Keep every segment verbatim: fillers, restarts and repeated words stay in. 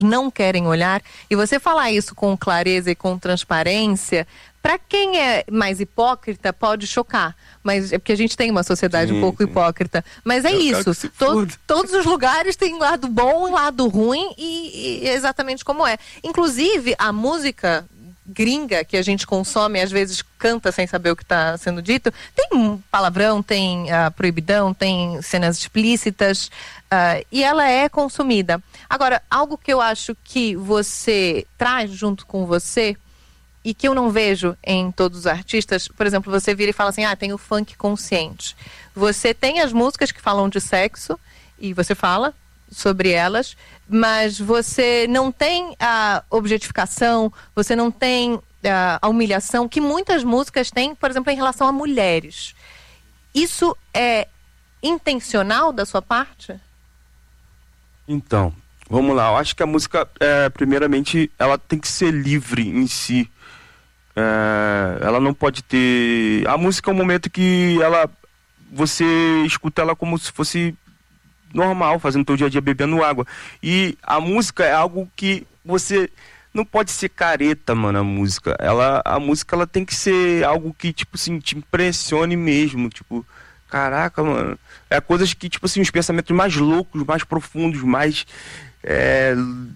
não querem olhar. E você falar isso com clareza e com transparência, para quem é mais hipócrita, pode chocar. Mas é porque a gente tem uma sociedade sim, um pouco sim. hipócrita. Mas é Eu isso. To- todos os lugares têm lado bom e lado ruim, e, e é exatamente como é. Inclusive, a música gringa que a gente consome, às vezes canta sem saber o que está sendo dito, tem palavrão, tem uh, proibidão, tem cenas explícitas, uh, e ela é consumida. Agora, algo que eu acho que você traz junto com você e que eu não vejo em todos os artistas, por exemplo, você vira e fala assim, ah, tem o funk consciente. Você tem as músicas que falam de sexo e você fala sobre elas, mas você não tem a objetificação, você não tem a, a humilhação que muitas músicas têm, por exemplo, em relação a mulheres. Isso é intencional da sua parte? Então, vamos lá. Eu acho que a música, é, primeiramente, ela tem que ser livre em si. É, ela não pode ter... A música é um momento que ela, você escuta ela como se fosse normal, fazendo o teu dia a dia, bebendo água. E a música é algo que você não pode ser careta, mano, a música. Ela, a música, ela tem que ser algo que, tipo assim, te impressione mesmo. Tipo, caraca, mano. É coisas que, tipo assim, os pensamentos mais loucos, mais profundos, mais é,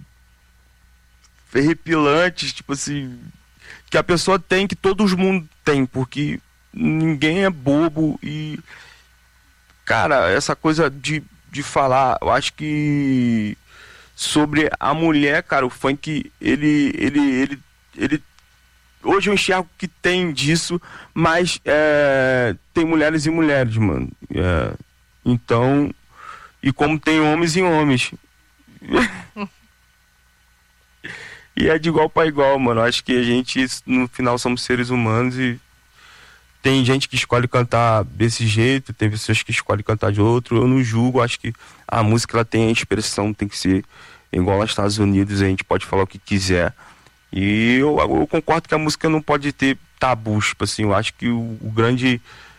arrepilantes, tipo assim, que a pessoa tem, que todo mundo tem, porque ninguém é bobo. E, cara, essa coisa de de falar, eu acho que sobre a mulher, cara, o funk, ele, ele, ele, ele, hoje eu enxergo que tem disso, mas é, tem mulheres e mulheres, mano. É, então, e como tem homens e homens. E é de igual para igual, mano. Acho que a gente, no final, somos seres humanos e tem gente que escolhe cantar desse jeito, tem pessoas que escolhem cantar de outro. Eu não julgo, acho que a música ela tem a expressão, tem que ser igual aos Estados Unidos, a gente pode falar o que quiser. E eu, eu concordo que a música não pode ter tabus, tipo assim, eu acho que o, o grande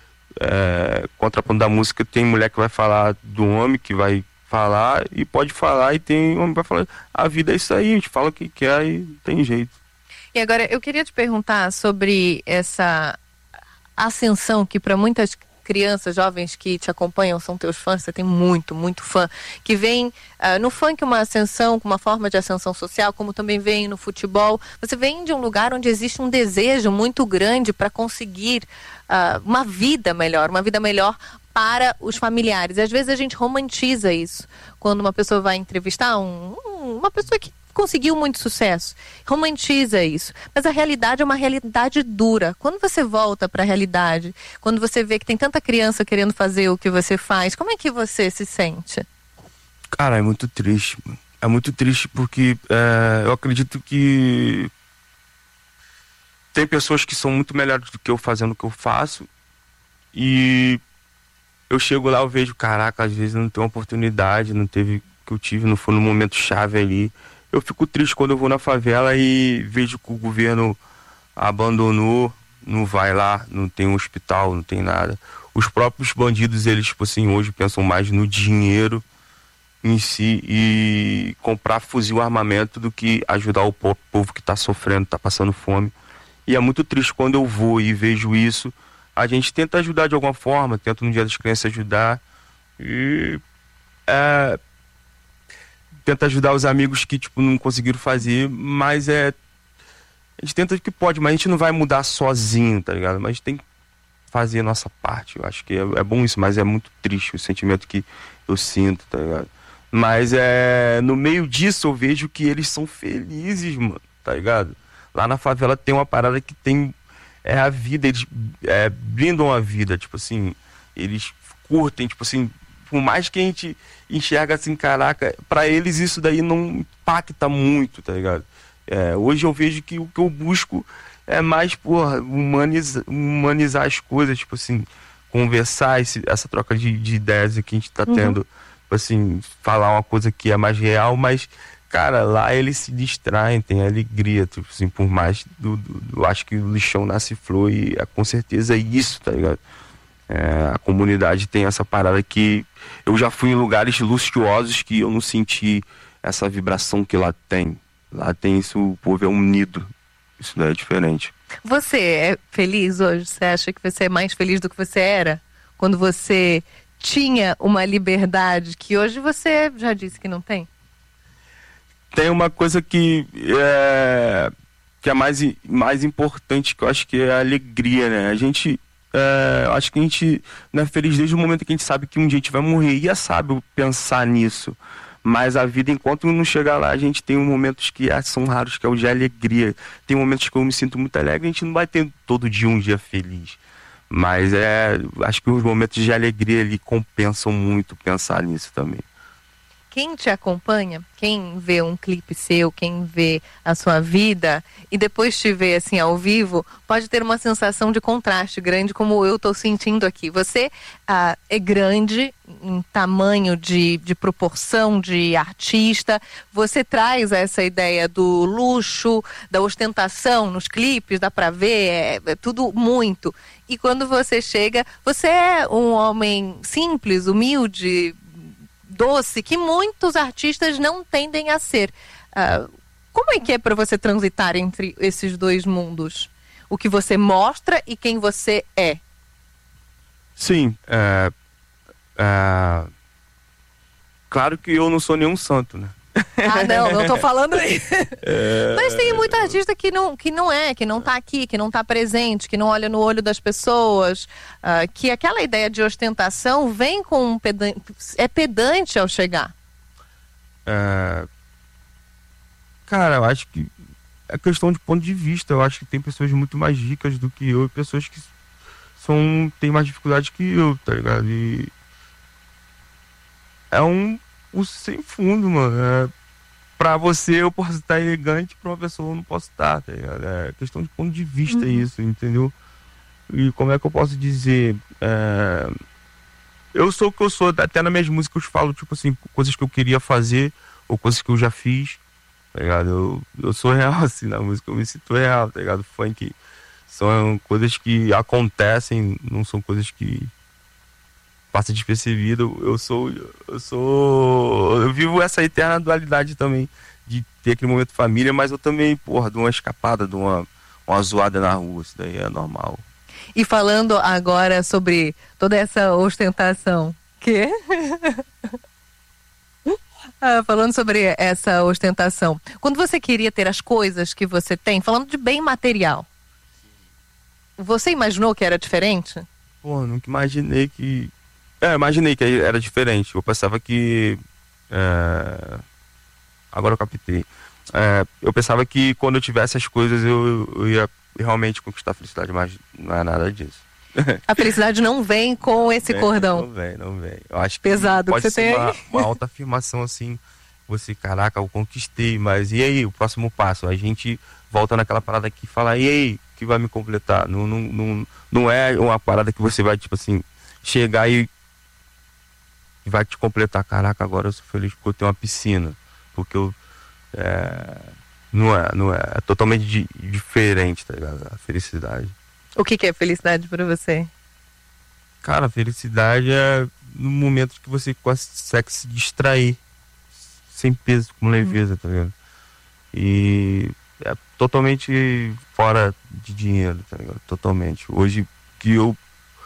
é, contraponto da música, tem mulher que vai falar do homem, que vai falar, e pode falar, e tem homem que vai falar, a vida é isso aí, a gente fala o que quer e tem jeito. E agora, eu queria te perguntar sobre essa ascensão que para muitas crianças, jovens que te acompanham, são teus fãs, você tem muito, muito fã, que vem uh, no funk uma ascensão, uma forma de ascensão social, como também vem no futebol. Você vem de um lugar onde existe um desejo muito grande para conseguir uh, uma vida melhor, uma vida melhor para os familiares. E às vezes a gente romantiza isso. Quando uma pessoa vai entrevistar um, um, uma pessoa que conseguiu muito sucesso, romantiza isso, mas a realidade é uma realidade dura. Quando você volta para a realidade, quando você vê que tem tanta criança querendo fazer o que você faz, como é que você se sente? Cara, é muito triste, mano. É muito triste porque é, eu acredito que tem pessoas que são muito melhores do que eu fazendo o que eu faço, e eu chego lá, eu vejo, caraca, às vezes não tem uma oportunidade, não teve o que eu tive, não foi no momento chave ali. Eu fico triste quando eu vou na favela e vejo que o governo abandonou, não vai lá, não tem um hospital, não tem nada. Os próprios bandidos, eles, tipo assim, hoje pensam mais no dinheiro em si e comprar fuzil, armamento, do que ajudar o povo que está sofrendo, está passando fome. E é muito triste quando eu vou e vejo isso. A gente tenta ajudar de alguma forma, tenta no Dia das Crianças ajudar e é, tenta ajudar os amigos que, tipo, não conseguiram fazer, mas é, a gente tenta o que pode, mas a gente não vai mudar sozinho, tá ligado? Mas a gente tem que fazer a nossa parte. Eu acho que é, é bom isso, mas é muito triste o sentimento que eu sinto, tá ligado? Mas é, no meio disso eu vejo que eles são felizes, mano, tá ligado? Lá na favela tem uma parada que tem, é a vida, eles é, brindam a vida, tipo assim, eles curtem, tipo assim, por mais que a gente enxerga assim, caraca, pra eles isso daí não impacta muito, tá ligado? É, hoje eu vejo que o que eu busco é mais, porra, humanizar, humanizar as coisas, tipo assim, conversar, esse, essa troca de, de ideias que a gente tá tendo, uhum. Tipo assim, falar uma coisa que é mais real, mas, cara, lá eles se distraem, tem alegria, tipo assim, por mais do, do, do eu acho que o lixão nasce flor e é, com certeza é isso, tá ligado? É, a comunidade tem essa parada que eu já fui em lugares luxuosos que eu não senti essa vibração que lá tem. Lá tem isso, o povo é unido. Isso daí é diferente. Você é feliz hoje? Você acha que você é mais feliz do que você era? Quando você tinha uma liberdade que hoje você já disse que não tem? Tem uma coisa que é, que é mais, mais importante, que eu acho que é a alegria, né? A gente, é, acho que a gente não é feliz desde o momento que a gente sabe que um dia a gente vai morrer. E é sábio pensar nisso. Mas a vida, enquanto não chegar lá, a gente tem momentos que são raros, que é o de alegria. Tem momentos que eu me sinto muito alegre, a gente não vai ter todo dia um dia feliz. Mas é, acho que os momentos de alegria ali compensam muito pensar nisso também. Quem te acompanha, quem vê um clipe seu, quem vê a sua vida e depois te vê assim ao vivo, pode ter uma sensação de contraste grande, como eu estou sentindo aqui. Você ah, é grande em tamanho de, de proporção de artista, você traz essa ideia do luxo, da ostentação nos clipes, dá pra ver, é, é tudo muito. E quando você chega, você é um homem simples, humilde, doce, que muitos artistas não tendem a ser. Uh, como é que é para você transitar entre esses dois mundos? O que você mostra e quem você é? Sim, é, é, claro que eu não sou nenhum santo, né? Ah, não, não tô falando isso. É... Mas tem muito artista que não, que não é, que não tá aqui, que não tá presente, que não olha no olho das pessoas, uh, que aquela ideia de ostentação vem com um pedante, é pedante ao chegar. É... Cara, eu acho que é questão de ponto de vista. Eu acho que tem pessoas muito mais ricas do que eu e pessoas que são, têm mais dificuldade que eu, tá ligado? E é um o sem fundo, mano. É, pra você eu posso estar elegante, pra uma pessoa eu não posso estar, tá ligado? É questão de ponto de vista, uhum. Isso, entendeu? E como é que eu posso dizer? É, eu sou o que eu sou, até nas minhas músicas eu falo, tipo assim, coisas que eu queria fazer, ou coisas que eu já fiz, tá ligado? Eu, eu sou real, assim, na música, eu me sinto real, tá ligado? Funk são coisas que acontecem, não são coisas que passa despercebido. Eu sou, eu sou, eu vivo essa eterna dualidade também, de ter aquele momento família, mas eu também, porra, de uma escapada, de uma, uma zoada na rua, isso daí é normal. E falando agora sobre toda essa ostentação, que? ah, falando sobre essa ostentação, quando você queria ter as coisas que você tem, falando de bem material, você imaginou que era diferente? Pô, nunca imaginei que É, imaginei que era diferente. Eu pensava que... É... Agora eu captei. É, eu pensava que quando eu tivesse as coisas eu, eu ia realmente conquistar a felicidade, mas não é nada disso. A felicidade não vem com esse vem, cordão. Não vem, não vem. Eu acho que pesado pode que você ser tem uma, aí. uma alta afirmação assim. Você, caraca, eu conquistei, mas e aí, o próximo passo? A gente volta naquela parada que fala, e aí, que vai me completar? Não, não, não, não é uma parada que você vai, tipo assim, chegar e vai te completar. Caraca, agora eu sou feliz porque eu tenho uma piscina, porque eu é, não é, não é, é totalmente di, diferente, tá ligado? A felicidade. O que, que é felicidade para você? Cara, a felicidade é no momento que você consegue se distrair sem peso, com leveza, hum. tá ligado? E é totalmente fora de dinheiro, tá ligado? Totalmente. Hoje que eu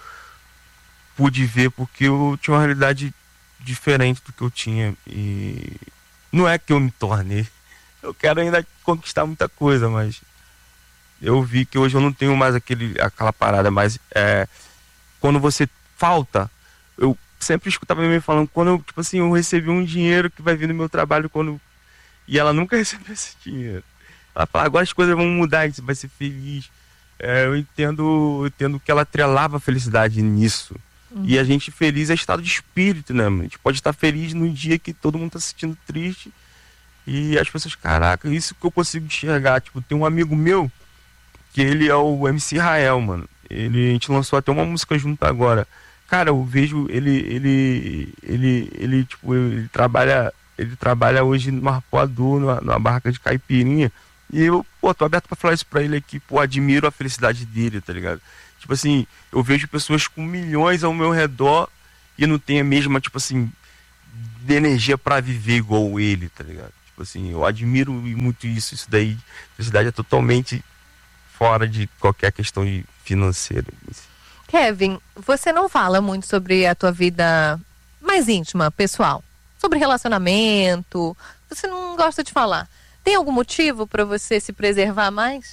pude ver, porque eu tinha uma realidade diferente do que eu tinha, e não é que eu me tornei, eu quero ainda conquistar muita coisa, mas eu vi que hoje eu não tenho mais aquele, aquela parada, mas é, quando você falta, eu sempre escutava minha mãe falando, quando eu, tipo assim, eu recebi um dinheiro que vai vir no meu trabalho, quando, e ela nunca recebeu esse dinheiro, ela fala, agora as coisas vão mudar, você vai ser feliz. É, eu entendo, eu entendo que ela atrelava a felicidade nisso. Uhum. E a gente feliz é estado de espírito, né, mano? A gente pode estar feliz no dia que todo mundo tá se sentindo triste. E as pessoas, caraca, isso que eu consigo enxergar. Tipo, tem um amigo meu, que ele é o M C Rael, mano. Ele, a gente lançou até uma música junto agora. Cara, eu vejo ele, ele, ele, ele, tipo, ele trabalha, ele trabalha hoje no arpoador, numa, numa barraca de caipirinha. E eu, pô, tô aberto pra falar isso pra ele aqui, pô, admiro a felicidade dele, tá ligado? Tipo assim, eu vejo pessoas com milhões ao meu redor e não tem a mesma, tipo assim, de energia pra viver igual ele, tá ligado? Tipo assim, eu admiro muito isso. Isso daí, felicidade é totalmente fora de qualquer questão de financeira. Kevin, você não fala muito sobre a tua vida mais íntima, pessoal, sobre relacionamento, você não gosta de falar. Tem algum motivo para você se preservar mais?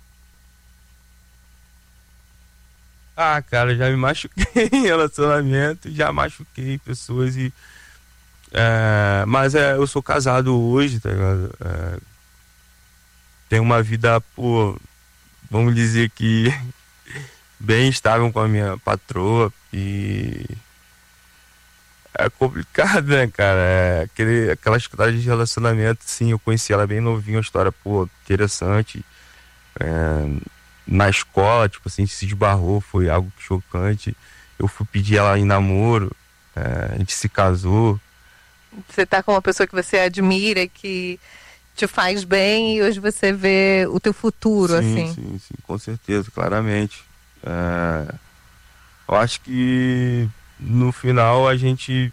Ah, cara, já me machuquei em relacionamento, já machuquei pessoas e... É, mas é, eu sou casado hoje, tá ligado? É, tenho uma vida, pô, vamos dizer que bem estável com a minha patroa e... É complicado, né, cara? É aquele, aquela história de relacionamento, sim, eu conheci ela bem novinha, uma história, pô, interessante. É, na escola, tipo assim, se esbarrou, foi algo chocante. Eu fui pedir ela em namoro, é, a gente se casou. Você tá com uma pessoa que você admira, que te faz bem e hoje você vê o teu futuro, sim, assim. Sim, sim, com certeza, claramente. É, eu acho que no final a gente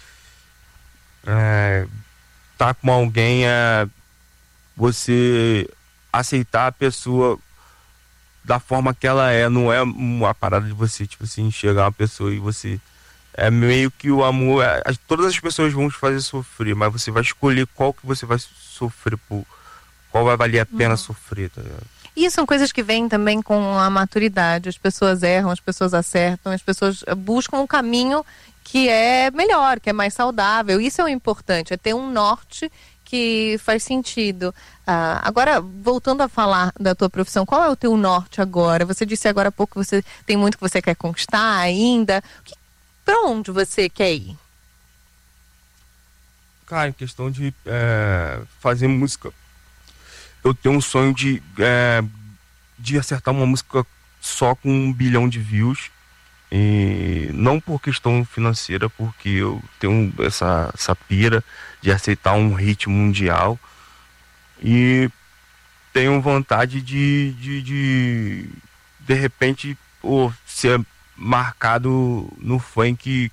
é, tá com alguém, é você aceitar a pessoa da forma que ela é, não é uma parada de você, tipo assim, enxergar uma pessoa e você... É meio que o amor... É, todas as pessoas vão te fazer sofrer, mas você vai escolher qual que você vai sofrer, por, qual vai valer a pena uhum. sofrer, tá ligado? E são coisas que vêm também com a maturidade. As pessoas erram, as pessoas acertam, as pessoas buscam um caminho que é melhor, que é mais saudável. Isso é o importante, é ter um norte que faz sentido. Ah, agora, voltando a falar da tua profissão, qual é o teu norte agora? Você disse agora há pouco que você tem muito que você quer conquistar ainda. Que, pra onde você quer ir? Cara, em questão de é, fazer música, eu tenho um sonho de, é, de acertar uma música só com um bilhão de views. E não por questão financeira, porque eu tenho essa, essa pira de aceitar um hit mundial e tenho vontade de de, de, de repente oh, ser marcado no funk.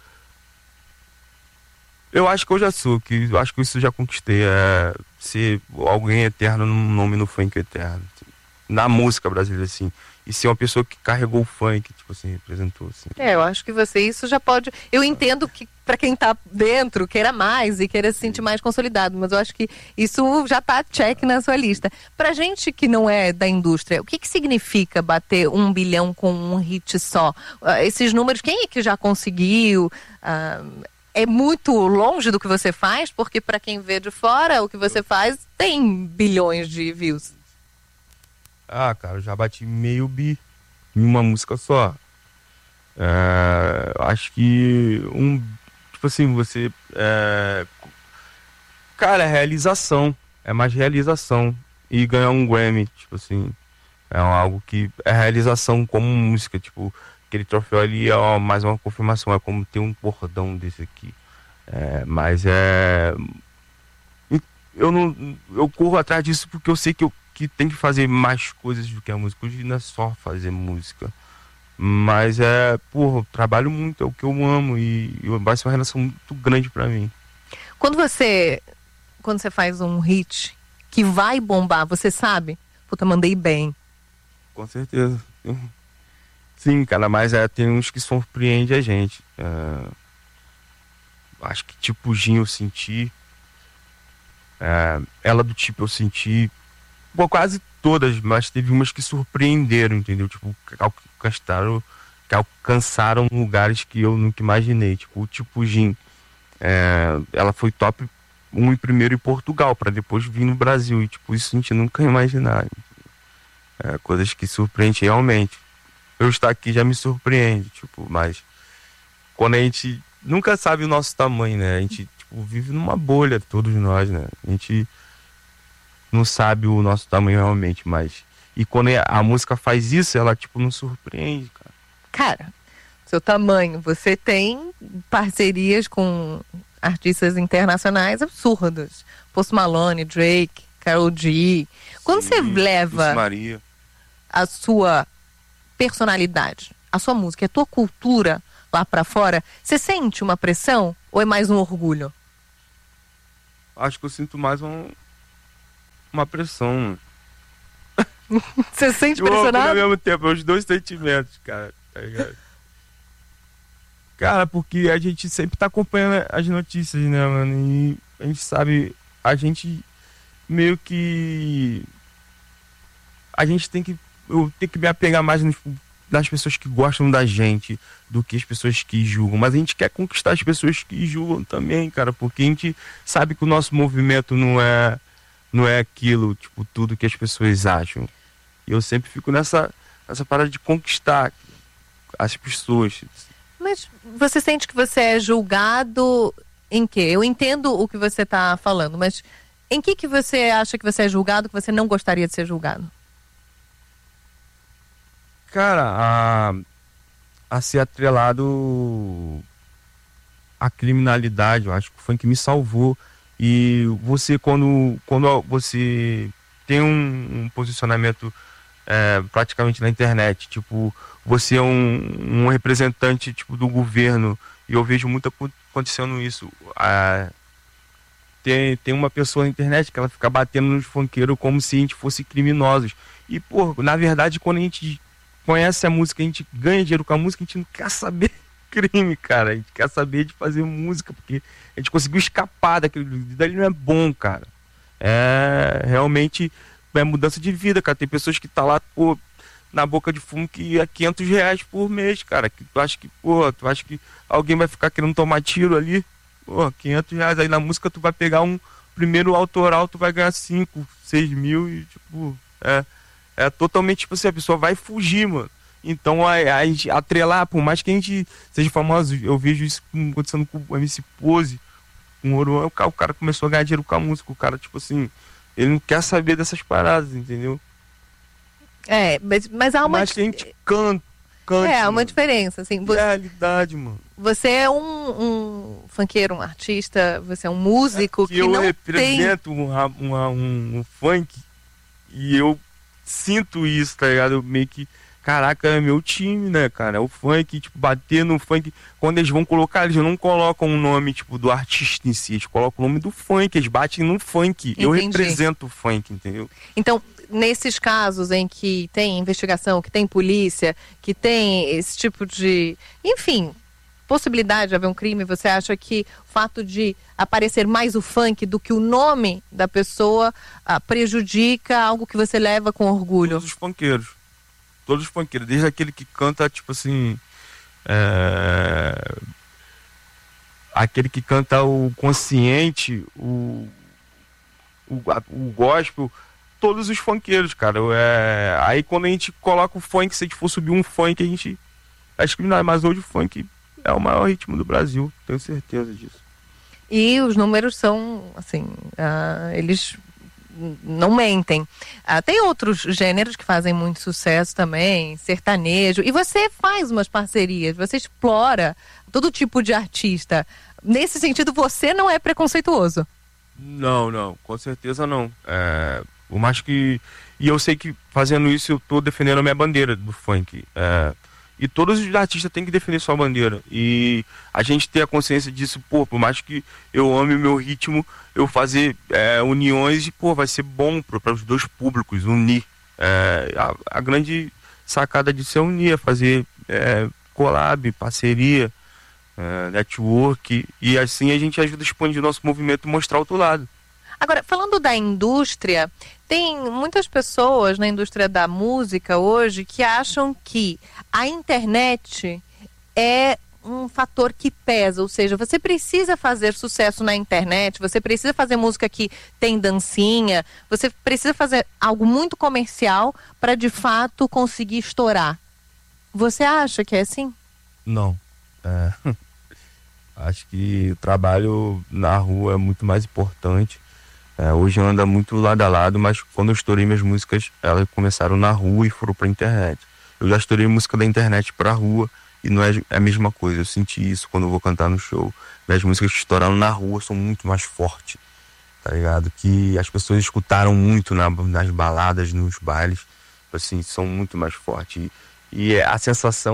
Eu acho que eu já sou, que eu acho que isso eu já conquistei, é ser alguém eterno, num nome no funk eterno, na música brasileira, assim. E ser uma pessoa que carregou o funk, tipo assim, representou, assim. É, eu acho que você, isso já pode... Eu entendo que para quem tá dentro, queira mais e queira se sentir mais consolidado, mas eu acho que isso já tá check na sua lista. Pra gente que não é da indústria, o que que significa bater um bilhão com um hit só? Uh, esses números, quem é que já conseguiu? Uh, é muito longe do que você faz, porque para quem vê de fora, o que você faz tem bilhões de views. Ah, cara, eu já bati meio bi em uma música só. É, acho que um, tipo assim, você é, cara, é realização, é mais realização. E ganhar um Grammy, tipo assim, é algo que é realização como música, tipo, aquele troféu ali é ó, mais uma confirmação, é como ter um bordão desse aqui. É, mas é, eu não, eu corro atrás disso porque eu sei que eu que tem que fazer mais coisas do que a música. Hoje não é só fazer música. Mas é, porra, eu trabalho muito, é o que eu amo e, e vai ser uma relação muito grande pra mim. Quando você, quando você faz um hit que vai bombar, você sabe? Puta, mandei bem. Com certeza. Sim, cara, mas é, tem uns que surpreendem a gente. É, acho que tipo Gin eu senti. É, ela do tipo eu senti. Bom, quase todas, mas teve umas que surpreenderam, entendeu? Tipo, que alcançaram, que alcançaram lugares que eu nunca imaginei. Tipo, tipo Gin. É, ela foi top um em primeiro em Portugal, para depois vir no Brasil. E tipo, isso a gente nunca imaginar. É, coisas que surpreendem realmente. Eu estar aqui já me surpreende, tipo, mas quando a gente nunca sabe o nosso tamanho, né? A gente tipo, vive numa bolha, todos nós, né? A gente não sabe o nosso tamanho realmente, mas... E quando a música faz isso, ela, tipo, nos surpreende, cara. Cara, seu tamanho, você tem parcerias com artistas internacionais absurdas. Post Malone, Drake, Karol G. Quando Sim, você leva Maria. a sua personalidade, a sua música, a tua cultura lá pra fora, você sente uma pressão ou é mais um orgulho? Acho que eu sinto mais um, uma pressão. Você sente e pressionado? Ao mesmo tempo, é os dois sentimentos, cara, tá ligado? Cara, porque a gente sempre tá acompanhando as notícias, né, mano? E a gente sabe, a gente meio que... A gente tem que... Eu tenho que me apegar mais nos, nas pessoas que gostam da gente do que as pessoas que julgam. Mas a gente quer conquistar as pessoas que julgam também, cara, porque a gente sabe que o nosso movimento não é, não é aquilo, tipo, tudo que as pessoas acham. E eu sempre fico nessa, nessa parada de conquistar as pessoas. Mas você sente que você é julgado em quê? Eu entendo o que você está falando, mas em que que você acha que você é julgado que você não gostaria de ser julgado? Cara, a, a ser atrelado à criminalidade, eu acho que foi o que me salvou. E você, quando, quando você tem um, um posicionamento é, praticamente na internet, tipo, você é um, um representante tipo, do governo, e eu vejo muito acontecendo isso. Ah, tem, tem uma pessoa na internet que ela fica batendo nos funkeiros como se a gente fosse criminosos. E, pô, na verdade, quando a gente conhece a música, a gente ganha dinheiro com a música, a gente não quer saber de crime, cara. A gente quer saber de fazer música, porque a gente conseguiu escapar daquilo. Dali não é bom, cara. É realmente é mudança de vida, cara. Tem pessoas que tá lá, pô, na boca de fumo que é quinhentos reais por mês, cara. Que tu acha que, pô, tu acha que alguém vai ficar querendo tomar tiro ali? Pô, quinhentos reais. Aí na música tu vai pegar um primeiro autoral, tu vai ganhar cinco, seis mil e, tipo, é, é totalmente, tipo assim, a pessoa vai fugir, mano. Então, a, a gente atrelar, por mais que a gente seja famoso, eu vejo isso acontecendo com o M C Pose, com o Ouro, o, o cara começou a ganhar dinheiro com a música, o cara, tipo assim, ele não quer saber dessas paradas, entendeu? É, mas, mas há uma... Mas que a gente canta, canta. É, há uma mano. diferença, assim. Você, realidade, mano. Você é um, um funkeiro, um artista, você é um músico é que, que eu não represento tem... um, uma, um, um funk e eu sinto isso, tá ligado? Eu meio que, caraca, é meu time, né, cara? É o funk, tipo, bater no funk. Quando eles vão colocar, eles não colocam o nome, tipo, do artista em si, eles colocam o nome do funk, eles batem no funk. Entendi. Eu represento o funk, entendeu? Então, nesses casos em que tem investigação, que tem polícia, que tem esse tipo de... Enfim, possibilidade de haver um crime, você acha que o fato de aparecer mais o funk do que o nome da pessoa ah, prejudica algo que você leva com orgulho? Todos os funkeiros. Todos os funkeiros. Desde aquele que canta, tipo assim... É... Aquele que canta o consciente, o, o, o gospel... Todos os funkeiros, cara. É... Aí quando a gente coloca o funk, se a gente for subir um funk, a gente é discriminado. Mas hoje o funk é o maior ritmo do Brasil, tenho certeza disso. E os números são, assim, uh, eles não mentem. Uh, tem outros gêneros que fazem muito sucesso também, sertanejo. E você faz umas parcerias, você explora todo tipo de artista. Nesse sentido, você não é preconceituoso? Não, não, com certeza não. É... Por mais que... E eu sei que fazendo isso eu tô defendendo a minha bandeira do funk. É... E todos os artistas têm que defender sua bandeira. E a gente ter a consciência disso, pô, por mais que eu ame o meu ritmo, eu fazer é, uniões e, pô, vai ser bom para os dois públicos, unir. É, a, a grande sacada disso é unir, é fazer é, collab, parceria, é, network. E assim a gente ajuda a expandir o nosso movimento e mostrar outro lado. Agora, falando da indústria, tem muitas pessoas na indústria da música hoje que acham que a internet é um fator que pesa, ou seja, você precisa fazer sucesso na internet, você precisa fazer música que tem dancinha, você precisa fazer algo muito comercial para de fato conseguir estourar. Você acha que é assim? Não. É... Acho que o trabalho na rua é muito mais importante. É, hoje anda muito lado a lado, mas quando eu estourei minhas músicas, elas começaram na rua e foram pra internet. Eu já estourei música da internet pra rua e não é a mesma coisa. Eu senti isso quando eu vou cantar no show. Minhas músicas que estouraram na rua são muito mais fortes, tá ligado? Que as pessoas escutaram muito na, nas baladas, nos bailes, assim, são muito mais fortes. E, e a sensação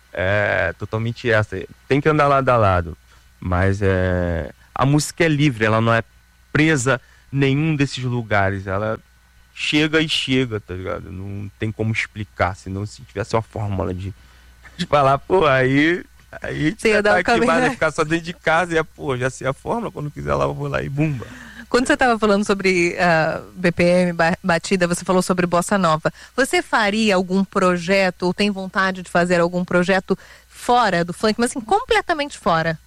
é totalmente essa. Tem que andar lado a lado. Mas é, a música é livre, ela não é presa em nenhum desses lugares. Ela chega e chega, tá ligado? Não tem como explicar, senão se tivesse uma fórmula de, de falar, pô, aí... Aí você tá aqui, acostumado a ficar só dentro de casa e é, pô, já sei a fórmula, quando quiser lá eu vou lá e bumba. Quando você estava falando sobre uh, B P M, batida, você falou sobre bossa nova. Você faria algum projeto, ou tem vontade de fazer algum projeto fora do funk, mas assim, completamente fora?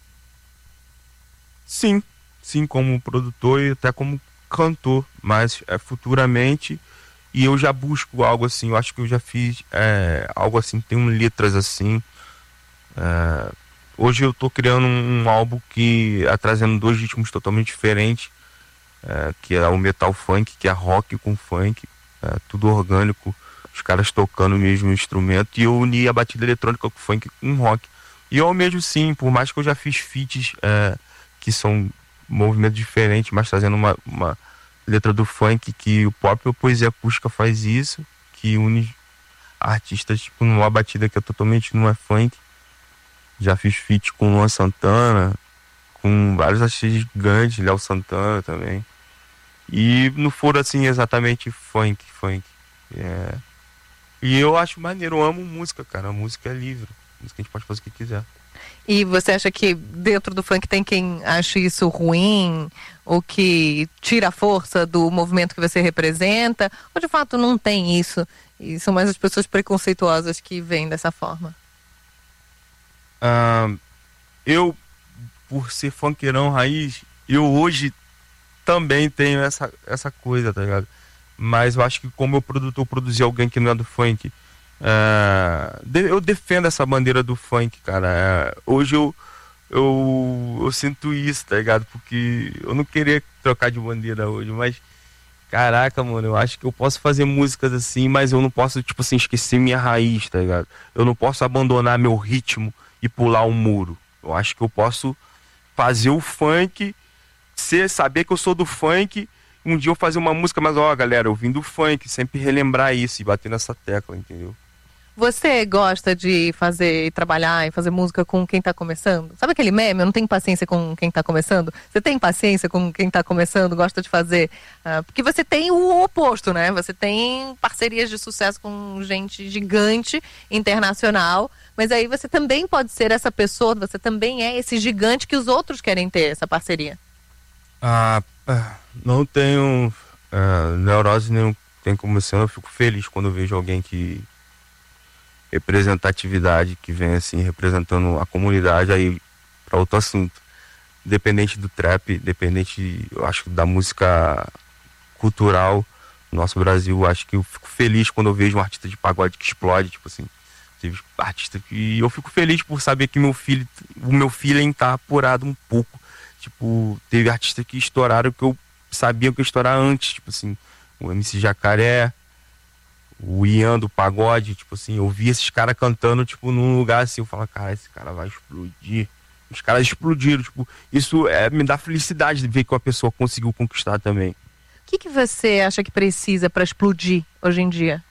Sim, sim, como produtor e até como cantor, mas é, futuramente, e eu já busco algo assim, eu acho que eu já fiz é, algo assim, tem um letras assim. É, hoje eu tô criando um, um álbum que é trazendo dois ritmos totalmente diferentes, é, que é o metal funk, que é rock com funk, é, tudo orgânico, os caras tocando o mesmo instrumento, e eu uni a batida eletrônica com funk com rock. E eu mesmo sim, por mais que eu já fiz feats é, que são movimentos diferentes, mas trazendo uma, uma letra do funk, que o próprio Poesia Acústica faz isso, que une artistas tipo, numa batida que é totalmente não é funk. Já fiz feat com Luan Santana, com vários artistas gigantes, Léo Santana também. E não for assim exatamente funk, funk. É. E eu acho maneiro, eu amo música, cara. A música é livre. A música a gente pode fazer o que quiser. E você acha que dentro do funk tem quem acha isso ruim, ou que tira a força do movimento que você representa? Ou de fato não tem isso? E são mais as pessoas preconceituosas que veem dessa forma? Uh, eu, por ser funkeirão raiz, eu hoje também tenho essa, essa coisa, tá ligado? Mas eu acho que como eu produtor, produzi alguém que não é do funk, uh, eu defendo essa bandeira do funk, cara. Uh, hoje eu, eu, eu sinto isso, tá ligado? Porque eu não queria trocar de bandeira hoje, mas caraca, mano, eu acho que eu posso fazer músicas assim, mas eu não posso, tipo assim, esquecer minha raiz, tá ligado? Eu não posso abandonar meu ritmo e pular um muro. Eu acho que eu posso fazer o funk, ser, saber que eu sou do funk, um dia eu fazer uma música, mas ó, galera, eu vim do funk, sempre relembrar isso e bater nessa tecla, entendeu? Você gosta de fazer, trabalhar e fazer música com quem tá começando? Sabe aquele meme? Eu não tenho paciência com quem tá começando. Você tem paciência com quem tá começando? Gosta de fazer? Uh, porque você tem o oposto, né? Você tem parcerias de sucesso com gente gigante, internacional, mas aí você também pode ser essa pessoa, você também é esse gigante que os outros querem ter, essa parceria. Ah, não tenho uh, neurose nenhum, tem começando. Eu fico feliz quando eu vejo alguém que representatividade, que vem assim representando a comunidade. Aí para outro assunto, independente do trap, independente, eu acho, da música cultural no nosso Brasil, acho que eu fico feliz quando eu vejo um artista de pagode que explode, tipo assim, teve artista que, e eu fico feliz por saber que meu filho, o meu feeling tá apurado um pouco, tipo, teve artista que estouraram que eu sabia que ia estourar antes, tipo assim, o M C Jacaré, o Ian do pagode, tipo assim, eu vi esses caras cantando, tipo, num lugar assim, eu falo, cara, esse cara vai explodir. Os caras explodiram, tipo, isso é, me dá felicidade de ver que uma pessoa conseguiu conquistar também. O que, que você acha que precisa para explodir hoje em dia?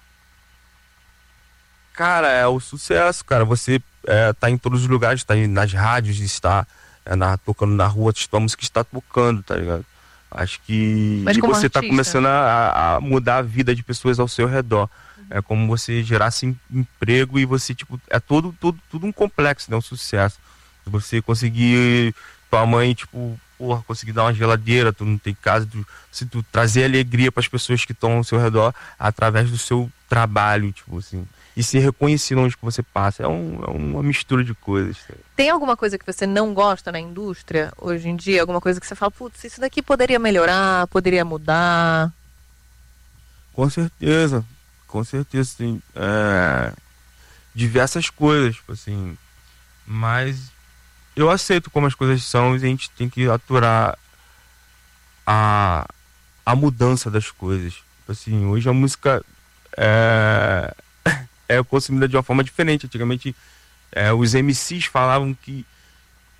Cara, é o sucesso, cara. Você é, tá em todos os lugares, tá nas rádios, está é, na, tocando na rua, a música está tocando, tá ligado? Acho que Mas e como você artista, tá começando a, a mudar a vida de pessoas ao seu redor. Uhum. É como você gerasse emprego e você, tipo, é todo, todo, tudo um complexo, né? Um sucesso. Se você conseguir, tua mãe, tipo, porra, conseguir dar uma geladeira, tu não tem casa, tu, se tu trazer alegria para as pessoas que estão ao seu redor através do seu trabalho, tipo assim. E ser reconhecido onde que você passa. É, um, é uma mistura de coisas. Tem alguma coisa que você não gosta na indústria hoje em dia? Alguma coisa que você fala, putz, isso daqui poderia melhorar, poderia mudar? Com certeza. Com certeza, tem é, diversas coisas, tipo assim. Mas eu aceito como as coisas são e a gente tem que aturar a, a mudança das coisas. Tipo assim, hoje a música é... é consumida de uma forma diferente. Antigamente, é, os M Cs falavam que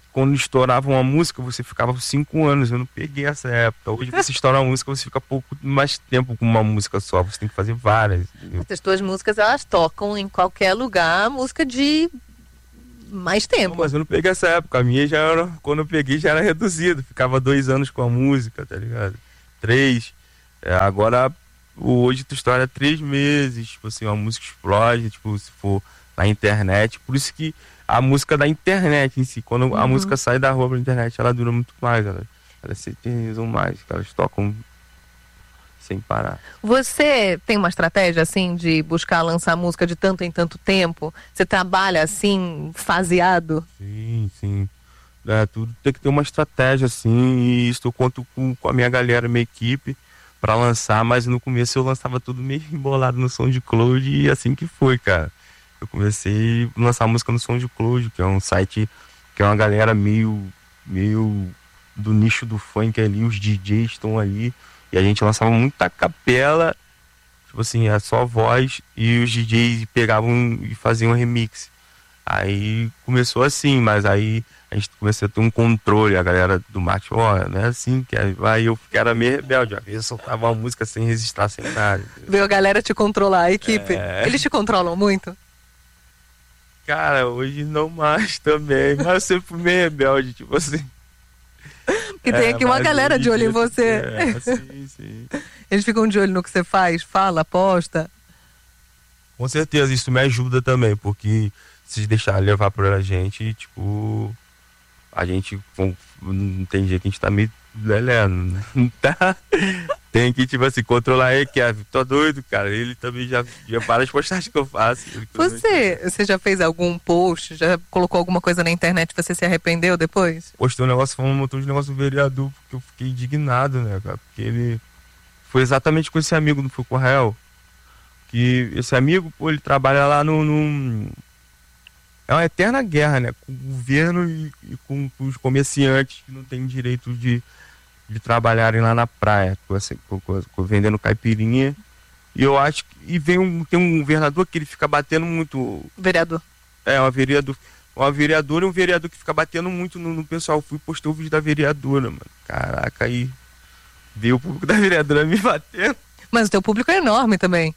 quando estourava uma música, você ficava cinco anos. Eu não peguei essa época. Hoje você estoura uma música, você fica pouco mais tempo com uma música só. Você tem que fazer várias. As tuas músicas, elas tocam em qualquer lugar, música de mais tempo. Não, mas eu não peguei essa época. A minha já era, quando eu peguei, já era reduzido. Ficava dois anos com a música, tá ligado? Três. É, agora, hoje tu estoura três meses. Tipo assim, uma música explode, tipo, se for na internet. Por isso que a música da internet em si, quando uhum. a música sai da rua pra internet, ela dura muito mais, ela, elas se eternizam mais, elas tocam sem parar. Você tem uma estratégia assim de buscar lançar música de tanto em tanto tempo? Você trabalha assim, faseado? Sim, sim. É, tudo tem que ter uma estratégia assim, e isso eu conto com, com a minha galera, minha equipe, pra lançar, mas no começo eu lançava tudo meio embolado no SoundCloud e assim que foi, cara. Eu comecei a lançar música no SoundCloud, que é um site que é uma galera meio, meio do nicho do funk ali, os D Js estão ali, e a gente lançava muita capela, tipo assim, é só voz, e os D Js pegavam e faziam um remix. Aí começou assim, mas aí a gente começou a ter um controle, a galera do marketing, ó, oh, não é assim, que é... aí eu era meio rebelde, às vezes eu soltava uma música sem registrar, sem nada. Veio a galera te controlar, a equipe. É... Eles te controlam muito? Cara, hoje não mais também, mas eu sempre fui meio rebelde, tipo assim. Porque tem aqui é, uma galera de olho em você. É, sim, sim. Eles ficam de olho no que você faz, fala, posta. Com certeza, isso me ajuda também, porque se deixar levar pra gente, tipo, a gente não tem jeito, a gente tá meio lelendo, né? Tá? Tem que, tipo assim, controlar ele, que é, tô doido, cara. Ele também já, já para as postagens que eu faço. Você, você já fez algum post, já colocou alguma coisa na internet, você se arrependeu depois? Postei um negócio falando um montão de negócio do vereador, porque eu fiquei indignado, né, cara? Porque ele foi exatamente com esse amigo do Fucorreal, que esse amigo, pô, ele trabalha lá no, no... É uma eterna guerra, né? Com o governo e, e com, com os comerciantes que não têm direito de... de trabalharem lá na praia, assim, com, com, com, vendendo caipirinha. E eu acho que e vem um, tem um vereador que ele fica batendo muito. Vereador. É, uma vereador. Uma vereadora e um vereador que fica batendo muito no, no pessoal. Fui postar o vídeo da vereadora, mano. Caraca, aí veio o público da vereadora me batendo. Mas o teu público é enorme também.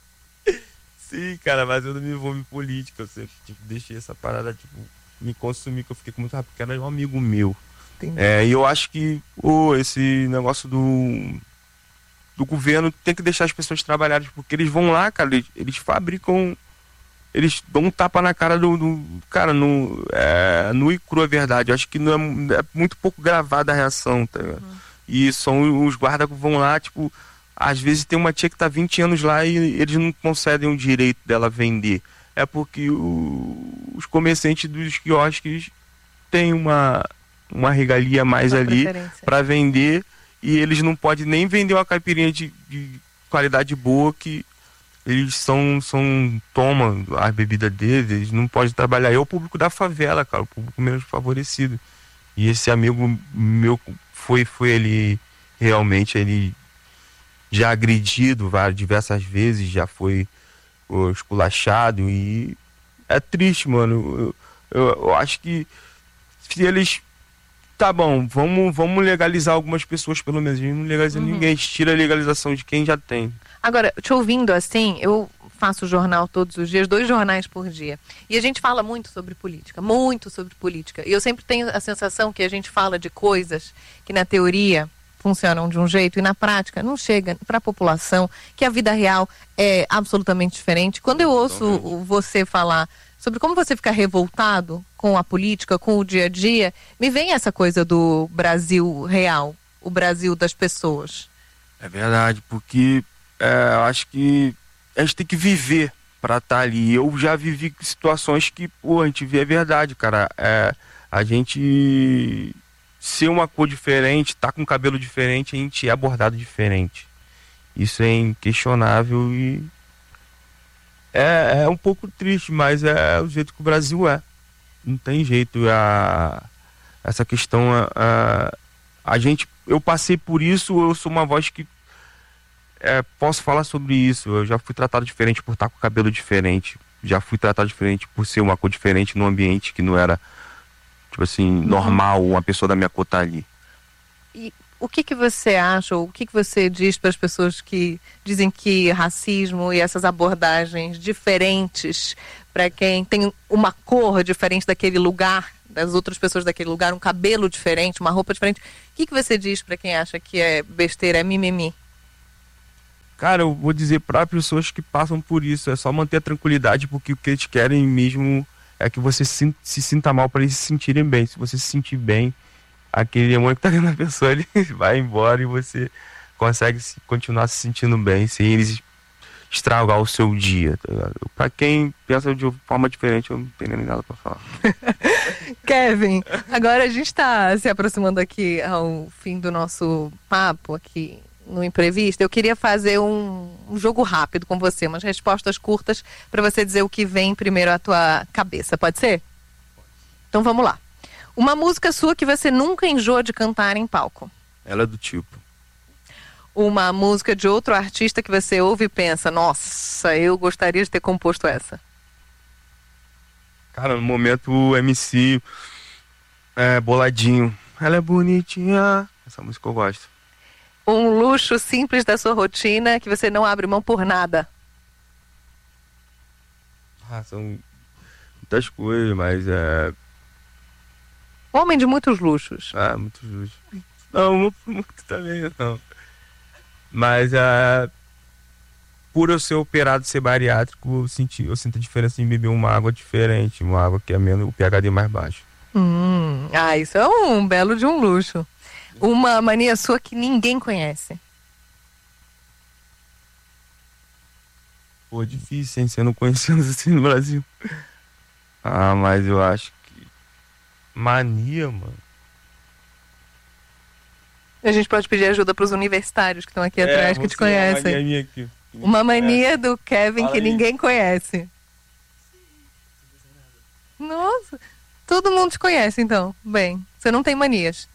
Sim, cara, mas eu não me envolvo em política. Eu sempre tipo, deixei essa parada, tipo, me consumir, que eu fiquei com muito rápido, porque era um amigo meu. É, e eu acho que oh, esse negócio do, do governo tem que deixar as pessoas trabalharem, porque eles vão lá, cara, eles, eles fabricam, eles dão um tapa na cara do, do cara, no, é, no e cru a verdade. Eu acho que não é, é muito pouco gravada a reação, tá ligado? Uhum. E são os guardas que vão lá, tipo, às vezes tem uma tia que tá vinte anos lá e eles não concedem o direito dela vender. É porque o, os comerciantes dos quiosques têm uma uma regalia mais uma ali para vender, e eles não podem nem vender uma caipirinha de, de qualidade boa, que eles são, são tomam a bebida deles, eles não podem trabalhar. É o público da favela, cara, o público menos favorecido. E esse amigo meu foi, foi ele realmente, ele já agredido várias, diversas vezes, já foi oh, esculachado, e é triste, mano. Eu, eu, eu acho que se eles tá bom, vamos, vamos legalizar algumas pessoas, pelo menos. A gente não legaliza uhum. ninguém, a gente tira a legalização de quem já tem. Agora, te ouvindo assim, eu faço jornal todos os dias, dois jornais por dia. E a gente fala muito sobre política, muito sobre política. E eu sempre tenho a sensação que a gente fala de coisas que na teoria funcionam de um jeito e na prática não chega para a população, que a vida real é absolutamente diferente. Quando eu ouço você falar sobre como você fica revoltado com a política, com o dia a dia, me vem essa coisa do Brasil real, o Brasil das pessoas. É verdade, porque é, eu acho que a gente tem que viver para estar ali. Eu já vivi situações que, pô, a gente vê a verdade, cara. É, a gente ser uma cor diferente, tá com cabelo diferente, a gente é abordado diferente. Isso é inquestionável e É, é um pouco triste, mas é o jeito que o Brasil é. Não tem jeito. A, essa questão, a, a, a gente, eu passei por isso, eu sou uma voz que é, posso falar sobre isso. Eu já fui tratado diferente por estar com o cabelo diferente. Já fui tratado diferente por ser uma cor diferente num ambiente que não era tipo assim, uhum. normal, uma pessoa da minha cor tá ali. E o que que você acha, ou o que que você diz para as pessoas que dizem que racismo e essas abordagens diferentes para quem tem uma cor diferente daquele lugar, das outras pessoas daquele lugar, um cabelo diferente, uma roupa diferente, o que que você diz para quem acha que é besteira, é mimimi? Cara, eu vou dizer para pessoas que passam por isso, é só manter a tranquilidade, porque o que eles querem mesmo é que você se, se sinta mal para eles se sentirem bem. Se você se sentir bem, aquele demônio que tá dentro da pessoa, ele vai embora e você consegue se, continuar se sentindo bem, sem eles estragar o seu dia, tá ligado? Pra quem pensa de forma diferente, eu não tenho nem nada pra falar. Kevin, agora a gente tá se aproximando aqui ao fim do nosso papo aqui no Imprevisto. Eu queria fazer um, um jogo rápido com você, umas respostas curtas para você dizer o que vem primeiro à tua cabeça, pode ser? Então vamos lá. Uma música sua que você nunca enjoa de cantar em palco? Ela é do tipo. Uma música de outro artista que você ouve e pensa, nossa, eu gostaria de ter composto essa? Cara, no momento o M C é Boladinho. Ela é bonitinha. Essa música eu gosto. Um luxo simples da sua rotina que você não abre mão por nada? Ah, são muitas coisas, mas é... Homem de muitos luxos. Ah, muitos luxos. Não, muito, muito também não. Mas é... por eu ser operado, ser bariátrico, eu, senti, eu sinto a diferença em beber uma água diferente, uma água que é menos, o pH D mais baixo. Hum, ah, isso é um belo de um luxo. Uma mania sua que ninguém conhece? Pô, difícil, hein? Sendo conhecido assim no Brasil. Ah, mas eu acho que... Mania, mano. A gente pode pedir ajuda para os universitários que estão aqui é, atrás, que te conhecem. Uma mania aqui. Uma mania do Kevin Fala que aí. ninguém conhece. Nossa, todo mundo te conhece então. Bem, você não tem manias.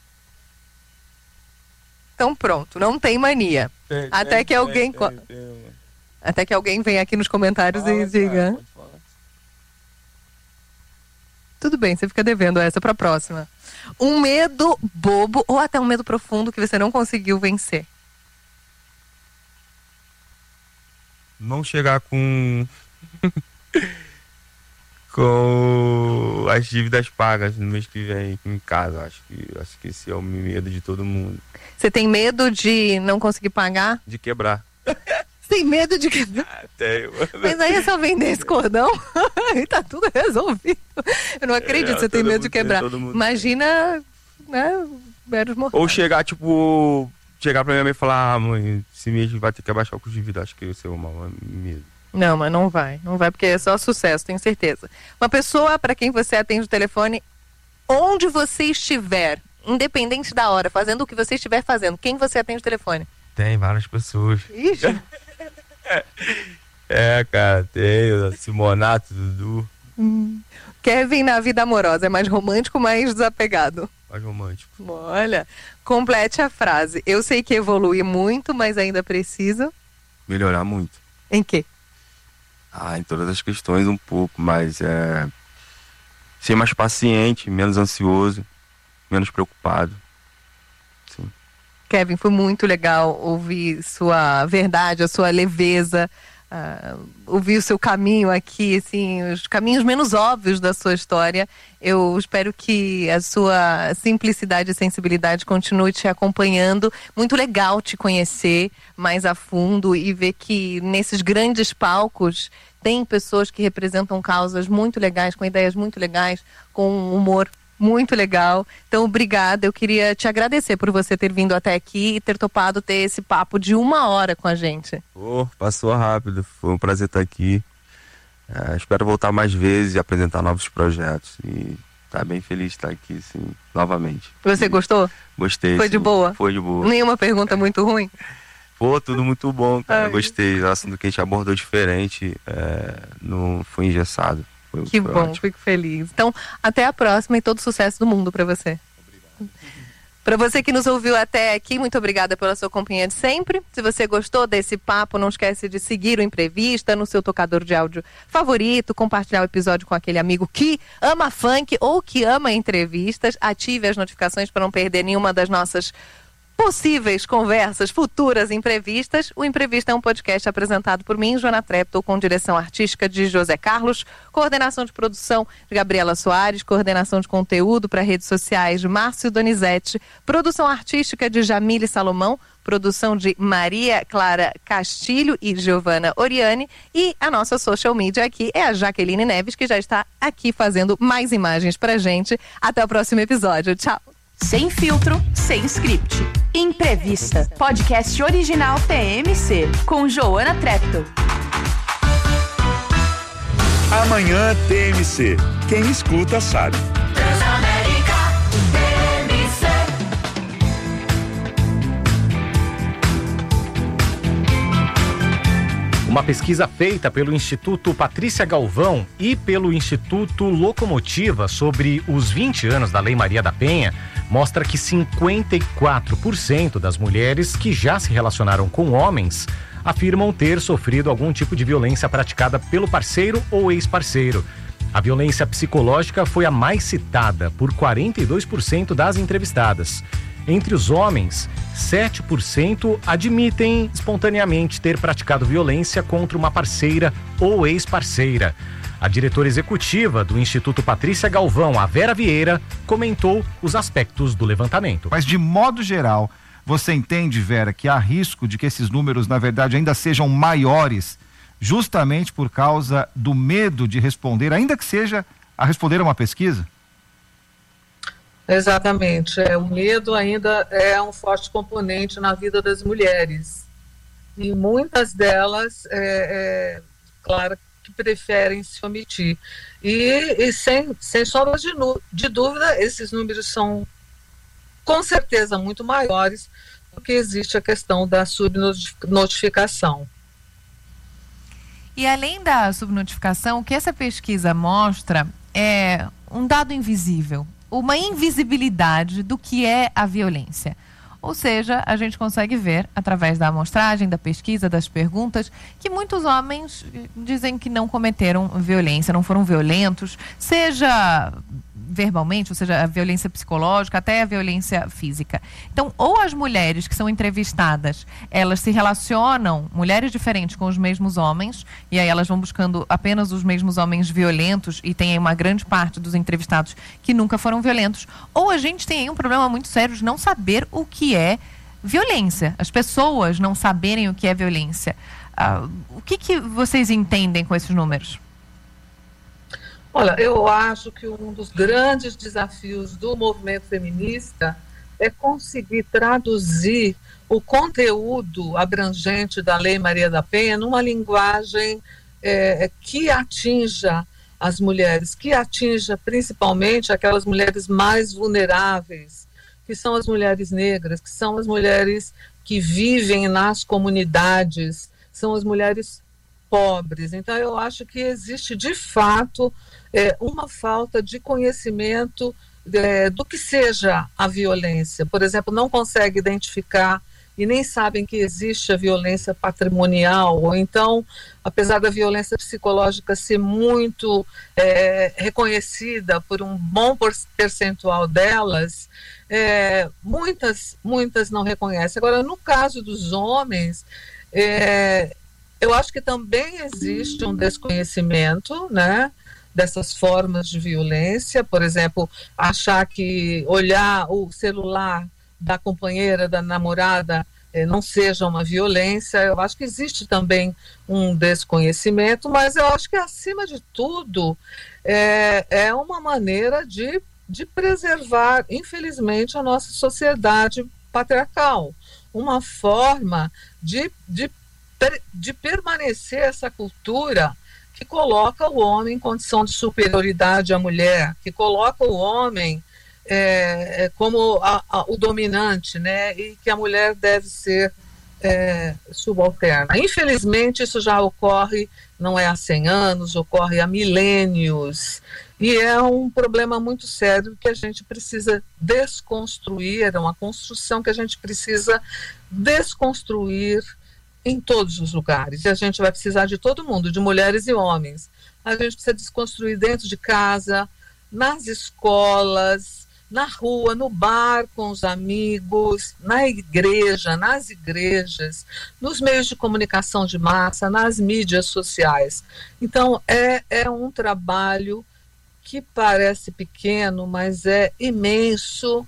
Então pronto, não tem mania. Tem, Até tem, que alguém... tem, tem, tem. Até que alguém venha aqui nos comentários Fala, e diga... cara, pode falar. Tudo bem, você fica devendo essa pra próxima. Um medo bobo ou até um medo profundo que você não conseguiu vencer? Não chegar com... com as dívidas pagas no mês que vem aqui em casa. Acho que, acho que esse é o medo de todo mundo. Você tem medo de não conseguir pagar? De quebrar. Tem medo de quebrar? Ah, tenho. Mas aí é só vender esse cordão e tá tudo resolvido. Eu não acredito É, que você tem todo medo de mundo tem, quebrar. todo mundo Imagina, né, meros mortais. Ou chegar, tipo... Chegar pra minha mãe e falar, ah, mãe, esse mês vai ter que abaixar o custo de vida. Acho que esse é o maior medo. Não, mas não vai. Não vai porque é só sucesso, tenho certeza. Uma pessoa para quem você atende o telefone, onde você estiver, independente da hora, fazendo o que você estiver fazendo, quem você atende o telefone? Tem várias pessoas. Ixi. É, cara, tem o Simonato, Dudu. Hum. Kevin na vida amorosa, é mais romântico ou mais desapegado? Mais romântico. Olha, complete a frase. Eu sei que evolui muito, mas ainda preciso... Melhorar muito. Em quê? Ah, em todas as questões um pouco, mas é... ser mais paciente, menos ansioso, menos preocupado. Sim. Kevin, foi muito legal ouvir sua verdade, a sua leveza, uh, ouvir o seu caminho aqui, assim, os caminhos menos óbvios da sua história. Eu espero que a sua simplicidade e sensibilidade continue te acompanhando. Muito legal te conhecer mais a fundo e ver que nesses grandes palcos tem pessoas que representam causas muito legais, com ideias muito legais, com um humor muito legal. Então, obrigada. Eu queria te agradecer por você ter vindo até aqui e ter topado ter esse papo de uma hora com a gente. Oh, passou rápido. Foi um prazer estar aqui. É, espero voltar mais vezes e apresentar novos projetos. E tá bem feliz de estar aqui, sim, novamente. Você e gostou? Gostei. Foi sim. de boa? Foi de boa. Nenhuma pergunta muito ruim? Pô, tudo muito bom, cara. Ai. Gostei. O assunto que a gente abordou diferente, é, não foi engessado. Foi, Que foi bom, ótimo. fico feliz. Então, até a próxima e todo sucesso do mundo para você. Obrigado. Para você que nos ouviu até aqui, muito obrigada pela sua companhia de sempre. Se você gostou desse papo, não esquece de seguir o Imprevista no seu tocador de áudio favorito, compartilhar o episódio com aquele amigo que ama funk ou que ama entrevistas. Ative as notificações para não perder nenhuma das nossas possíveis conversas futuras imprevistas. O Imprevista é um podcast apresentado por mim, Joana Treptow, com direção artística de José Carlos, coordenação de produção de Gabriela Soares, coordenação de conteúdo para redes sociais de Márcio Donizete, produção artística de Jamile Salomão, produção de Maria Clara Castilho e Giovana Oriani, e a nossa social media aqui é a Jaqueline Neves, que já está aqui fazendo mais imagens pra gente. Até o próximo episódio. Tchau! Sem filtro, sem script. Imprevista, podcast original T M C, com Joana Treptow. Amanhã T M C. Quem escuta sabe. Transamérica T M C. Uma pesquisa feita pelo Instituto Patrícia Galvão e pelo Instituto Locomotiva sobre os vinte anos da Lei Maria da Penha mostra que cinquenta e quatro por cento das mulheres que já se relacionaram com homens afirmam ter sofrido algum tipo de violência praticada pelo parceiro ou ex-parceiro. A violência psicológica foi a mais citada por quarenta e dois por cento das entrevistadas. Entre os homens, sete por cento admitem espontaneamente ter praticado violência contra uma parceira ou ex-parceira. A diretora executiva do Instituto Patrícia Galvão, a Vera Vieira, comentou os aspectos do levantamento. Mas de modo geral, você entende, Vera, que há risco de que esses números, na verdade, ainda sejam maiores, justamente por causa do medo de responder, ainda que seja a responder a uma pesquisa? Exatamente. É, o medo ainda é um forte componente na vida das mulheres. E muitas delas, é, é, claro, que preferem se omitir. E, e sem, sem sombra de, de dúvida, esses números são com certeza muito maiores, porque existe a questão da subnotificação. E além da subnotificação, o que essa pesquisa mostra é um dado invisível, uma invisibilidade do que é a violência. Ou seja, a gente consegue ver, através da amostragem, da pesquisa, das perguntas, que muitos homens dizem que não cometeram violência, não foram violentos, seja verbalmente, ou seja, a violência psicológica, até a violência física. Então, ou as mulheres que são entrevistadas, elas se relacionam, mulheres diferentes, com os mesmos homens, e aí elas vão buscando apenas os mesmos homens violentos, e tem aí uma grande parte dos entrevistados que nunca foram violentos, ou a gente tem aí um problema muito sério de não saber o que é violência, as pessoas não saberem o que é violência. Ah, o que, que vocês entendem com esses números? Olha, eu acho que um dos grandes desafios do movimento feminista é conseguir traduzir o conteúdo abrangente da Lei Maria da Penha numa linguagem é, que atinja as mulheres, que atinja principalmente aquelas mulheres mais vulneráveis, que são as mulheres negras, que são as mulheres que vivem nas comunidades, são as mulheres pobres. Então, eu acho que existe, de fato, é, uma falta de conhecimento é, do que seja a violência. Por exemplo, não consegue identificar e nem sabem que existe a violência patrimonial, ou então, apesar da violência psicológica ser muito é, reconhecida por um bom percentual delas, é, muitas, muitas não reconhecem. Agora, no caso dos homens, é, eu acho que também existe um desconhecimento, né, dessas formas de violência. Por exemplo, achar que olhar o celular da companheira, da namorada, eh, não seja uma violência. Eu acho que existe também um desconhecimento, mas eu acho que, acima de tudo, é, é uma maneira de, de preservar, infelizmente, a nossa sociedade patriarcal, uma forma de, de, de permanecer essa cultura que coloca o homem em condição de superioridade à mulher, que coloca o homem É, é como a, a, o dominante, né? E que a mulher deve ser é, subalterna. Infelizmente, isso já ocorre, não é há cem anos, ocorre há milênios. E é um problema muito sério que a gente precisa desconstruir, é uma construção que a gente precisa desconstruir em todos os lugares. E a gente vai precisar de todo mundo, de mulheres e homens. A gente precisa desconstruir dentro de casa, nas escolas, na rua, no bar com os amigos, na igreja, nas igrejas, nos meios de comunicação de massa, nas mídias sociais. Então, é, é um trabalho que parece pequeno, mas é imenso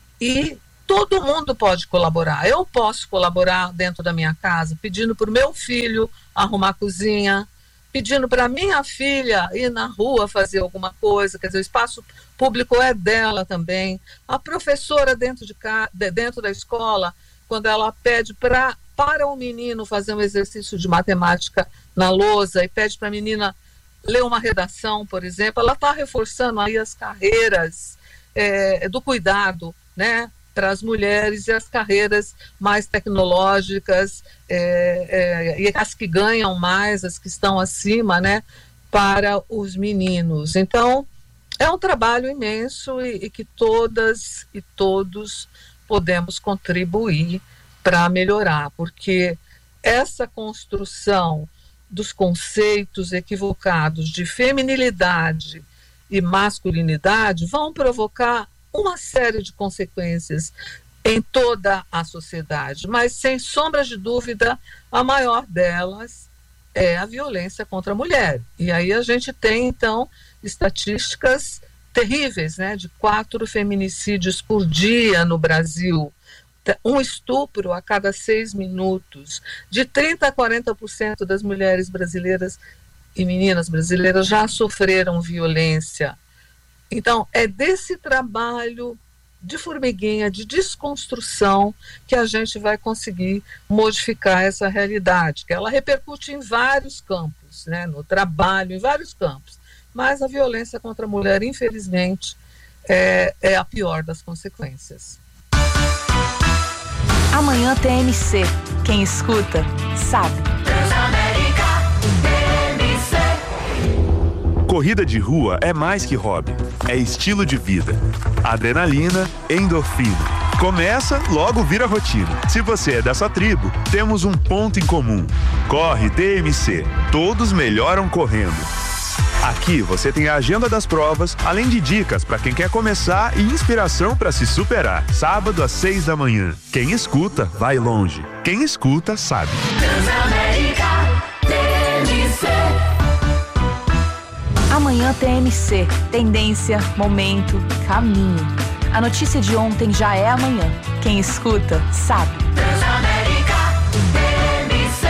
e todo mundo pode colaborar. Eu posso colaborar dentro da minha casa, pedindo para o meu filho arrumar a cozinha, pedindo para minha filha ir na rua fazer alguma coisa, quer dizer, o espaço público é dela também. A professora dentro, de ca... dentro da escola, quando ela pede pra, para o menino fazer um exercício de matemática na lousa e pede para a menina ler uma redação, por exemplo, ela está reforçando aí as carreiras é, do cuidado, né, para as mulheres e as carreiras mais tecnológicas é, é, e as que ganham mais, as que estão acima, né, para os meninos. Então, é um trabalho imenso e, e que todas e todos podemos contribuir para melhorar, porque essa construção dos conceitos equivocados de feminilidade e masculinidade vão provocar uma série de consequências em toda a sociedade, mas sem sombra de dúvida, a maior delas é a violência contra a mulher. E aí a gente tem, então, estatísticas terríveis, né, de quatro feminicídios por dia no Brasil, um estupro a cada seis minutos, de trinta a quarenta por cento das mulheres brasileiras e meninas brasileiras já sofreram violência. Então, é desse trabalho de formiguinha, de desconstrução, que a gente vai conseguir modificar essa realidade, que ela repercute em vários campos, né, no trabalho, em vários campos. Mas a violência contra a mulher, infelizmente, é, é a pior das consequências. Amanhã T M C. Quem escuta, sabe. Transamérica T M C. Corrida de rua é mais que hobby, é estilo de vida. Adrenalina, endorfina. Começa, logo vira rotina. Se você é dessa tribo, temos um ponto em comum. Corre T M C. Todos melhoram correndo. Aqui você tem a agenda das provas, além de dicas para quem quer começar e inspiração para se superar. Sábado às seis da manhã. Quem escuta, vai longe. Quem escuta, sabe. Transamérica T M C. Amanhã T M C. Tendência, momento, caminho. A notícia de ontem já é amanhã. Quem escuta, sabe. Transamérica T M C.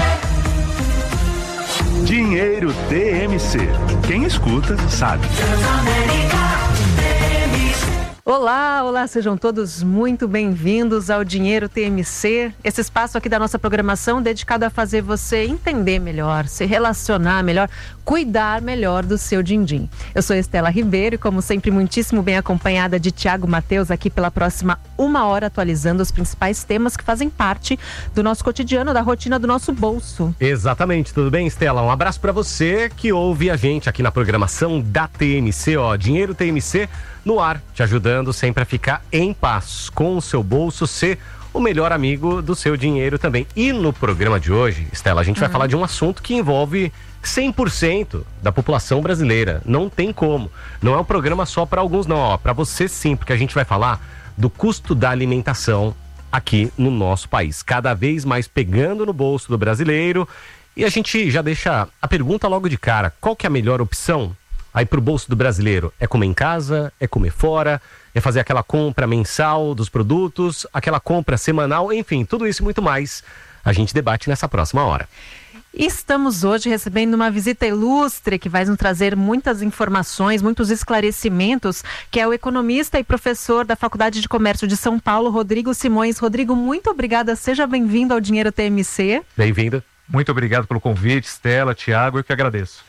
Dinheiro T M C. Quem escuta, sabe. Transamérica T M C. Olá, olá, sejam todos muito bem-vindos ao Dinheiro T M C, esse espaço aqui da nossa programação dedicado a fazer você entender melhor, se relacionar melhor, cuidar melhor do seu din-din. Eu sou Estela Ribeiro e, como sempre, muitíssimo bem acompanhada de Tiago Mateus aqui pela próxima uma hora, atualizando os principais temas que fazem parte do nosso cotidiano, da rotina do nosso bolso. Exatamente, tudo bem, Estela? Um abraço pra você que ouve a gente aqui na programação da T M C, ó, Dinheiro T M C no ar, te ajudando sempre a ficar em paz com o seu bolso, ser o melhor amigo do seu dinheiro também. E no programa de hoje, Estela, a gente vai Uhum. falar de um assunto que envolve cem por cento da população brasileira. Não tem como. Não é um programa só para alguns, não. Ó, para você sim, porque a gente vai falar do custo da alimentação aqui no nosso país. Cada vez mais pegando no bolso do brasileiro. E a gente já deixa a pergunta logo de cara. Qual que é a melhor opção aí pro bolso do brasileiro? É comer em casa? É comer fora? É fazer aquela compra mensal dos produtos? Aquela compra semanal? Enfim, tudo isso e muito mais a gente debate nessa próxima hora. Estamos hoje recebendo uma visita ilustre que vai nos trazer muitas informações, muitos esclarecimentos, que é o economista e professor da Faculdade de Comércio de São Paulo, Rodrigo Simões. Rodrigo, muito obrigada, seja bem-vindo ao Dinheiro T M C. Bem-vindo. Muito obrigado pelo convite, Estela, Tiago, eu que agradeço.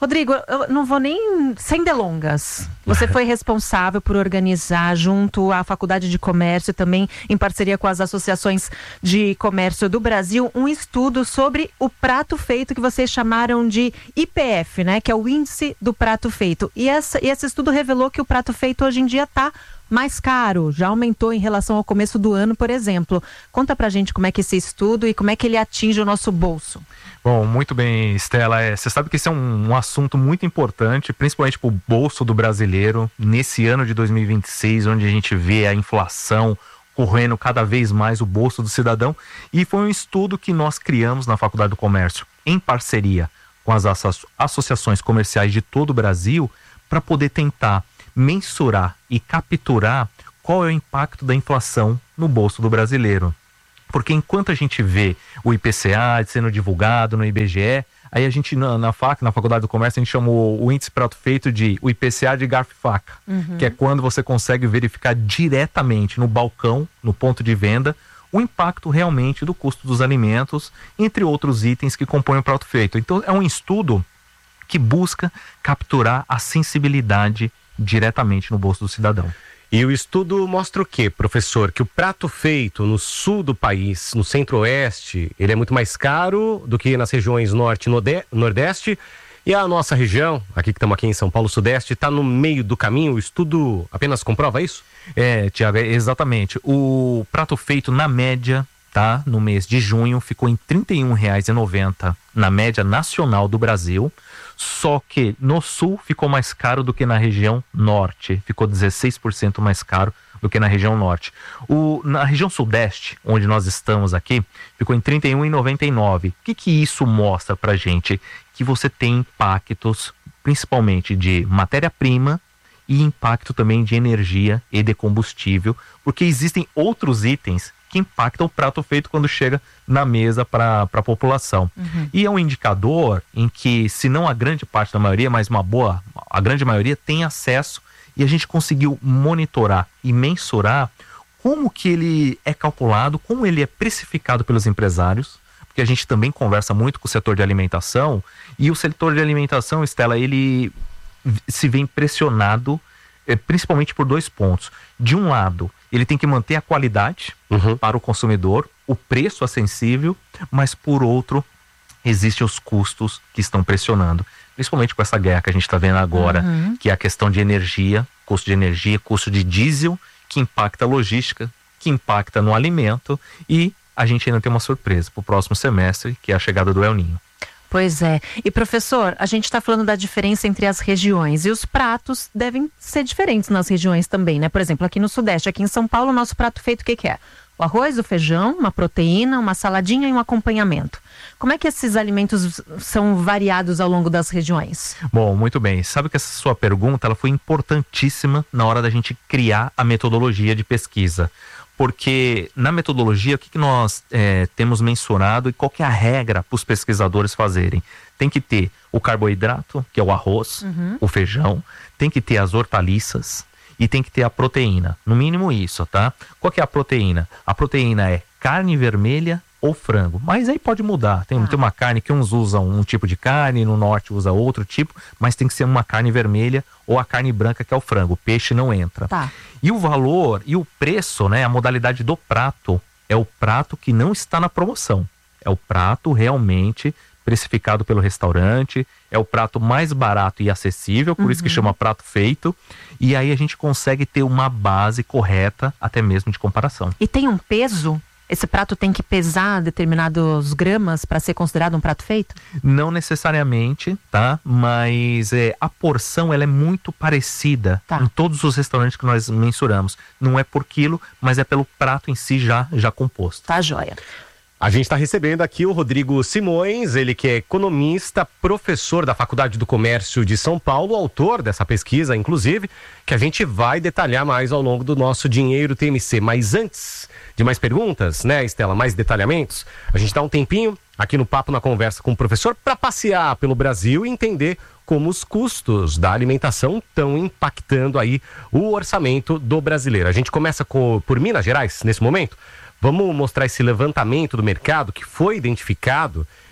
Rodrigo, eu não vou nem, sem delongas, você foi responsável por organizar junto à Faculdade de Comércio, também em parceria com as associações de comércio do Brasil, um estudo sobre o prato feito que vocês chamaram de I P F, né? Que é o Índice do Prato Feito. E, essa, e esse estudo revelou que o prato feito hoje em dia está mais caro, já aumentou em relação ao começo do ano, por exemplo. Conta pra gente como é que esse estudo e como é que ele atinge o nosso bolso. Bom, muito bem, Estela. É, você sabe que esse é um, um assunto muito importante, principalmente para o bolso do brasileiro, nesse ano de dois mil e vinte e seis, onde a gente vê a inflação correndo cada vez mais o bolso do cidadão. E foi um estudo que nós criamos na Faculdade do Comércio, em parceria com as asso- associações comerciais de todo o Brasil, para poder tentar mensurar e capturar qual é o impacto da inflação no bolso do brasileiro. Porque enquanto a gente vê o I P C A sendo divulgado no I B G E, aí a gente na, na F A C, na Faculdade do Comércio, a gente chamou o índice prato feito de o I P C A de garfo e faca, uhum. que é quando você consegue verificar diretamente no balcão, no ponto de venda, o impacto realmente do custo dos alimentos, entre outros itens que compõem o prato feito. Então é um estudo que busca capturar a sensibilidade diretamente no bolso do cidadão. E o estudo mostra o quê, professor? Que o prato feito no sul do país, no centro-oeste, ele é muito mais caro do que nas regiões norte e nordeste. E a nossa região, aqui que estamos aqui em São Paulo, sudeste, está no meio do caminho. O estudo apenas comprova isso? É, Tiago, é exatamente. O prato feito, na média, tá, no mês de junho, ficou em trinta e um reais e noventa centavos na média nacional do Brasil. Só que no sul ficou mais caro do que na região norte. Ficou dezesseis por cento mais caro do que na região norte. O, na região sudeste, onde nós estamos aqui, ficou em trinta e um reais e noventa e nove centavos. O que, que isso mostra pra gente? Que você tem impactos, principalmente de matéria-prima e impacto também de energia e de combustível, porque existem outros itens que impactam o prato feito quando chega na mesa para a população. Uhum. E é um indicador em que, se não a grande parte da maioria, mas uma boa, a grande maioria tem acesso, e a gente conseguiu monitorar e mensurar como que ele é calculado, como ele é precificado pelos empresários, porque a gente também conversa muito com o setor de alimentação, e o setor de alimentação, Estela, ele se vê impressionado, é, principalmente por dois pontos. De um lado, ele tem que manter a qualidade uhum. para o consumidor, o preço acessível, mas por outro, existem os custos que estão pressionando. Principalmente com essa guerra que a gente está vendo agora, uhum. que é a questão de energia, custo de energia, custo de diesel, que impacta a logística, que impacta no alimento, e a gente ainda tem uma surpresa para o próximo semestre, que é a chegada do El Niño. Pois é. E professor, a gente está falando da diferença entre as regiões, e os pratos devem ser diferentes nas regiões também, né? Por exemplo, aqui no Sudeste, aqui em São Paulo, o nosso prato feito o que que é? O arroz, o feijão, uma proteína, uma saladinha e um acompanhamento. Como é que esses alimentos são variados ao longo das regiões? Bom, muito bem. Sabe que essa sua pergunta ela foi importantíssima na hora da gente criar a metodologia de pesquisa. Porque na metodologia, o que, que nós é, temos mensurado e qual que é a regra para os pesquisadores fazerem? Tem que ter o carboidrato, que é o arroz, uhum. o feijão, tem que ter as hortaliças e tem que ter a proteína. No mínimo isso, tá? Qual que é a proteína? A proteína é carne vermelha ou frango, mas aí pode mudar. Tem, ah. tem uma carne que uns usam um tipo de carne, no norte usa outro tipo, mas tem que ser uma carne vermelha ou a carne branca, que é o frango. O peixe não entra. Tá. E o valor e o preço, né, a modalidade do prato, é o prato que não está na promoção. É o prato realmente precificado pelo restaurante, é o prato mais barato e acessível, por uhum. isso que chama prato feito, e aí a gente consegue ter uma base correta, até mesmo de comparação. E tem um peso? Esse prato tem que pesar determinados gramas para ser considerado um prato feito? Não necessariamente, tá? Mas é, a porção ela é muito parecida tá. em todos os restaurantes que nós mensuramos. Não é por quilo, mas é pelo prato em si já, já composto. Tá, joia. A gente está recebendo aqui o Rodrigo Simões, ele que é economista, professor da Faculdade do Comércio de São Paulo, autor dessa pesquisa, inclusive, que a gente vai detalhar mais ao longo do nosso Dinheiro T M C. Mas antes de mais perguntas, né, Estela, mais detalhamentos, a gente dá um tempinho aqui no Papo na Conversa com o professor para passear pelo Brasil e entender como os custos da alimentação estão impactando aí o orçamento do brasileiro. A gente começa com, por Minas Gerais, nesse momento. Vamos mostrar esse levantamento do mercado que foi identificado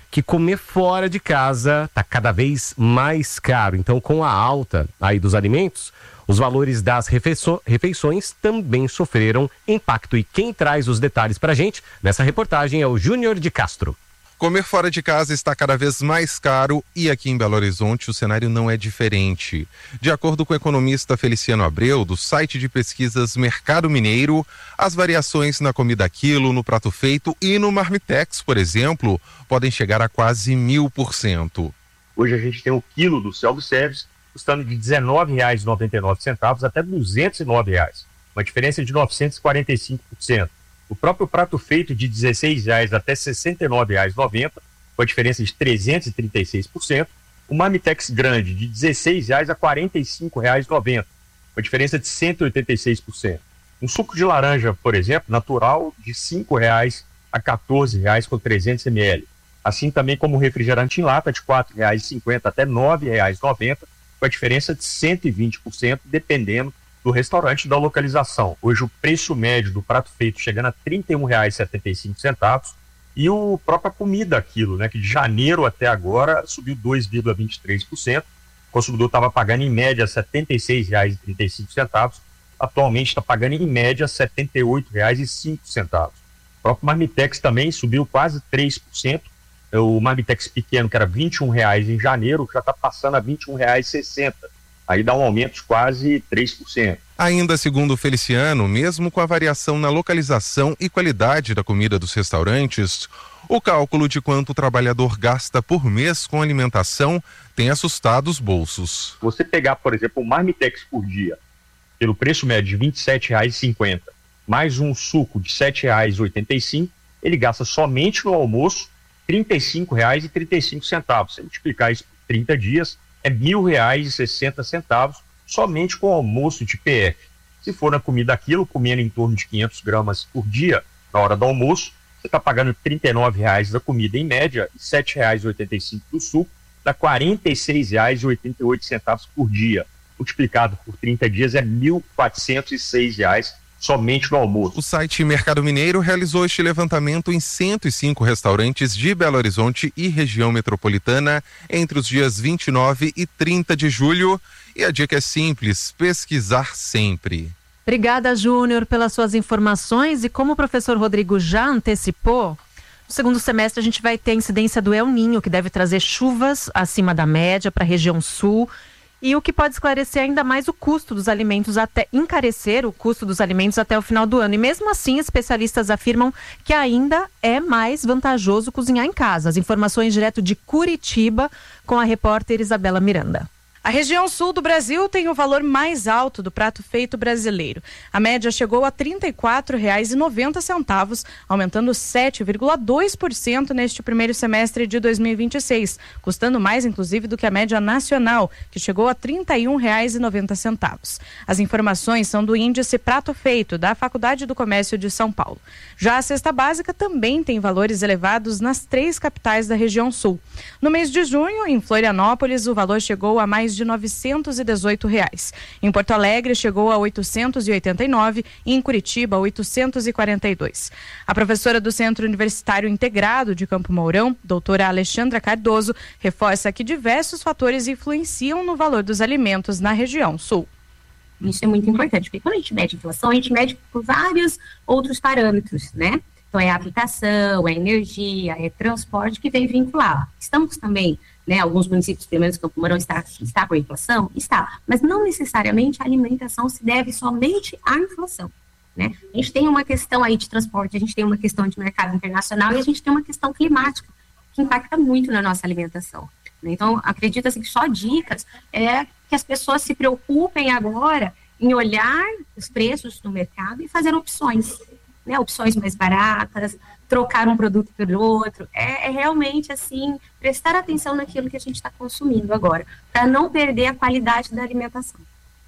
que comer fora de casa está cada vez mais caro. Então, com a alta aí dos alimentos, os valores das refeiço- refeições também sofreram impacto. E quem traz os detalhes para a gente nessa reportagem é o Júnior de Castro. Comer fora de casa está cada vez mais caro e aqui em Belo Horizonte o cenário não é diferente. De acordo com o economista Feliciano Abreu, do site de pesquisas Mercado Mineiro, as variações na comida quilo, no prato feito e no marmitex, por exemplo, podem chegar a quase mil por cento. Hoje a gente tem o quilo do self-service custando de dezenove reais e noventa e nove centavos até duzentos e nove reais, uma diferença de novecentos e quarenta e cinco por cento. O próprio prato feito de dezesseis reais até sessenta e nove reais e noventa centavos, com a diferença de trezentos e trinta e seis por cento. O marmitex grande de dezesseis reais a quarenta e cinco reais e noventa centavos, com a diferença de cento e oitenta e seis por cento. Um suco de laranja, por exemplo, natural, de cinco reais a quatorze reais com trezentos mililitros. Assim também como o refrigerante em lata de quatro reais e cinquenta centavos até nove reais e noventa centavos, com a diferença de cento e vinte por cento, dependendo do restaurante e da localização. Hoje o preço médio do prato feito chegando a trinta e um reais e setenta e cinco centavos e o própria comida aquilo, né, que de janeiro até agora subiu dois vírgula vinte e três por cento. O consumidor estava pagando em média setenta e seis reais e trinta e cinco centavos, atualmente está pagando em média setenta e oito reais e cinco centavos. O próprio marmitex também subiu quase três por cento. O marmitex pequeno, que era vinte e um reais em janeiro, já está passando a vinte e um reais e sessenta centavos. Aí dá um aumento de quase três por cento. Ainda segundo o Feliciano, mesmo com a variação na localização e qualidade da comida dos restaurantes, o cálculo de quanto o trabalhador gasta por mês com alimentação tem assustado os bolsos. Você pegar, por exemplo, um marmitex por dia, pelo preço médio de vinte e sete reais e cinquenta centavos, mais um suco de sete reais e oitenta e cinco centavos, ele gasta somente no almoço trinta e cinco reais e trinta e cinco centavos. Se multiplicar isso por trinta dias, é mil reais e sessenta centavos somente com o almoço de P F. Se for na comida quilo, comendo em torno de quinhentas gramas por dia, na hora do almoço, você está pagando trinta e nove reais da comida em média e sete reais e oitenta e cinco centavos do suco, dá quarenta e seis reais e oitenta e oito centavos por dia. Multiplicado por trinta dias é mil quatrocentos e seis reais somente no almoço. O site Mercado Mineiro realizou este levantamento em cento e cinco restaurantes de Belo Horizonte e região metropolitana entre os dias vinte e nove e trinta de julho. E a dica é simples: pesquisar sempre. Obrigada, Júnior, pelas suas informações. E como o professor Rodrigo já antecipou, no segundo semestre a gente vai ter a incidência do El Niño, que deve trazer chuvas acima da média para a região sul. E o que pode esclarecer ainda mais o custo dos alimentos, até encarecer o custo dos alimentos até o final do ano. E mesmo assim, especialistas afirmam que ainda é mais vantajoso cozinhar em casa. As informações direto de Curitiba com a repórter Isabela Miranda. A região sul do Brasil tem o valor mais alto do prato feito brasileiro. A média chegou a trinta e quatro reais e noventa centavos, aumentando sete vírgula dois por cento neste primeiro semestre de dois mil e vinte e seis, custando mais inclusive do que a média nacional, que chegou a trinta e um reais e noventa centavos. As informações são do índice Prato Feito da Faculdade do Comércio de São Paulo. Já a cesta básica também tem valores elevados nas três capitais da região sul. No mês de junho, em Florianópolis, o valor chegou a mais de novecentos e dezoito reais. Em Porto Alegre chegou a oitocentos e oitenta e nove e em Curitiba oitocentos e quarenta e dois. A professora do Centro Universitário Integrado de Campo Mourão, doutora Alexandra Cardoso, reforça que diversos fatores influenciam no valor dos alimentos na região sul. Isso é muito importante, porque quando a gente mede a inflação, a gente mede por vários outros parâmetros, né? Então é a aplicação, é a energia, é transporte que vem vincular. Estamos também, né, alguns municípios, pelo menos Campo Mourão, está, está com a inflação? Está, mas não necessariamente a alimentação se deve somente à inflação, né? A gente tem uma questão aí de transporte, a gente tem uma questão de mercado internacional e a gente tem uma questão climática que impacta muito na nossa alimentação. Né? Então, acredita-se que só dicas é que as pessoas se preocupem agora em olhar os preços no mercado e fazer opções. Né, opções mais baratas, trocar um produto por outro, é, é realmente assim, prestar atenção naquilo que a gente está consumindo agora, para não perder a qualidade da alimentação.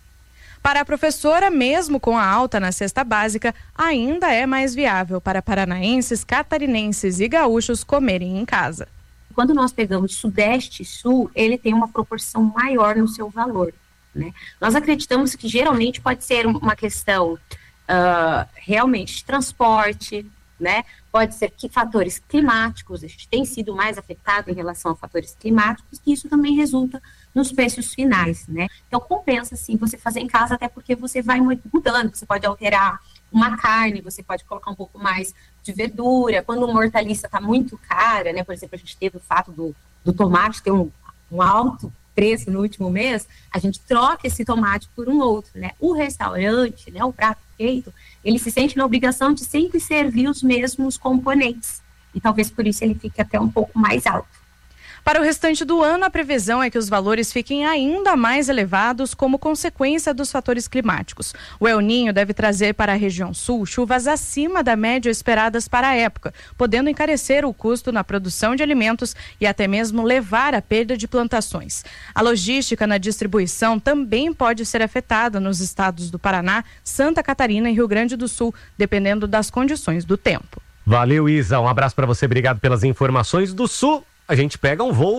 Para a professora, mesmo com a alta na cesta básica, ainda é mais viável para paranaenses, catarinenses e gaúchos comerem em casa. Quando nós pegamos Sudeste e Sul, ele tem uma proporção maior no seu valor. Né? Nós acreditamos que geralmente pode ser uma questão Uh, realmente de transporte, né? Pode ser que fatores climáticos, a gente tem sido mais afetado em relação a fatores climáticos, e isso também resulta nos preços finais, né? Então compensa sim você fazer em casa, até porque você vai mudando, você pode alterar uma carne, você pode colocar um pouco mais de verdura. Quando uma hortaliça está muito cara, né? Por exemplo, a gente teve o fato do, do tomate ter um, um alto preço no último mês, a gente troca esse tomate por um outro, né? O restaurante, né, o prato feito, ele se sente na obrigação de sempre servir os mesmos componentes. E talvez por isso ele fique até um pouco mais alto. Para o restante do ano, a previsão é que os valores fiquem ainda mais elevados como consequência dos fatores climáticos. O El Niño deve trazer para a região sul chuvas acima da média esperadas para a época, podendo encarecer o custo na produção de alimentos e até mesmo levar à perda de plantações. A logística na distribuição também pode ser afetada nos estados do Paraná, Santa Catarina e Rio Grande do Sul, dependendo das condições do tempo. Valeu, Isa. Um abraço para você. Obrigado pelas informações do Sul. A gente pega um voo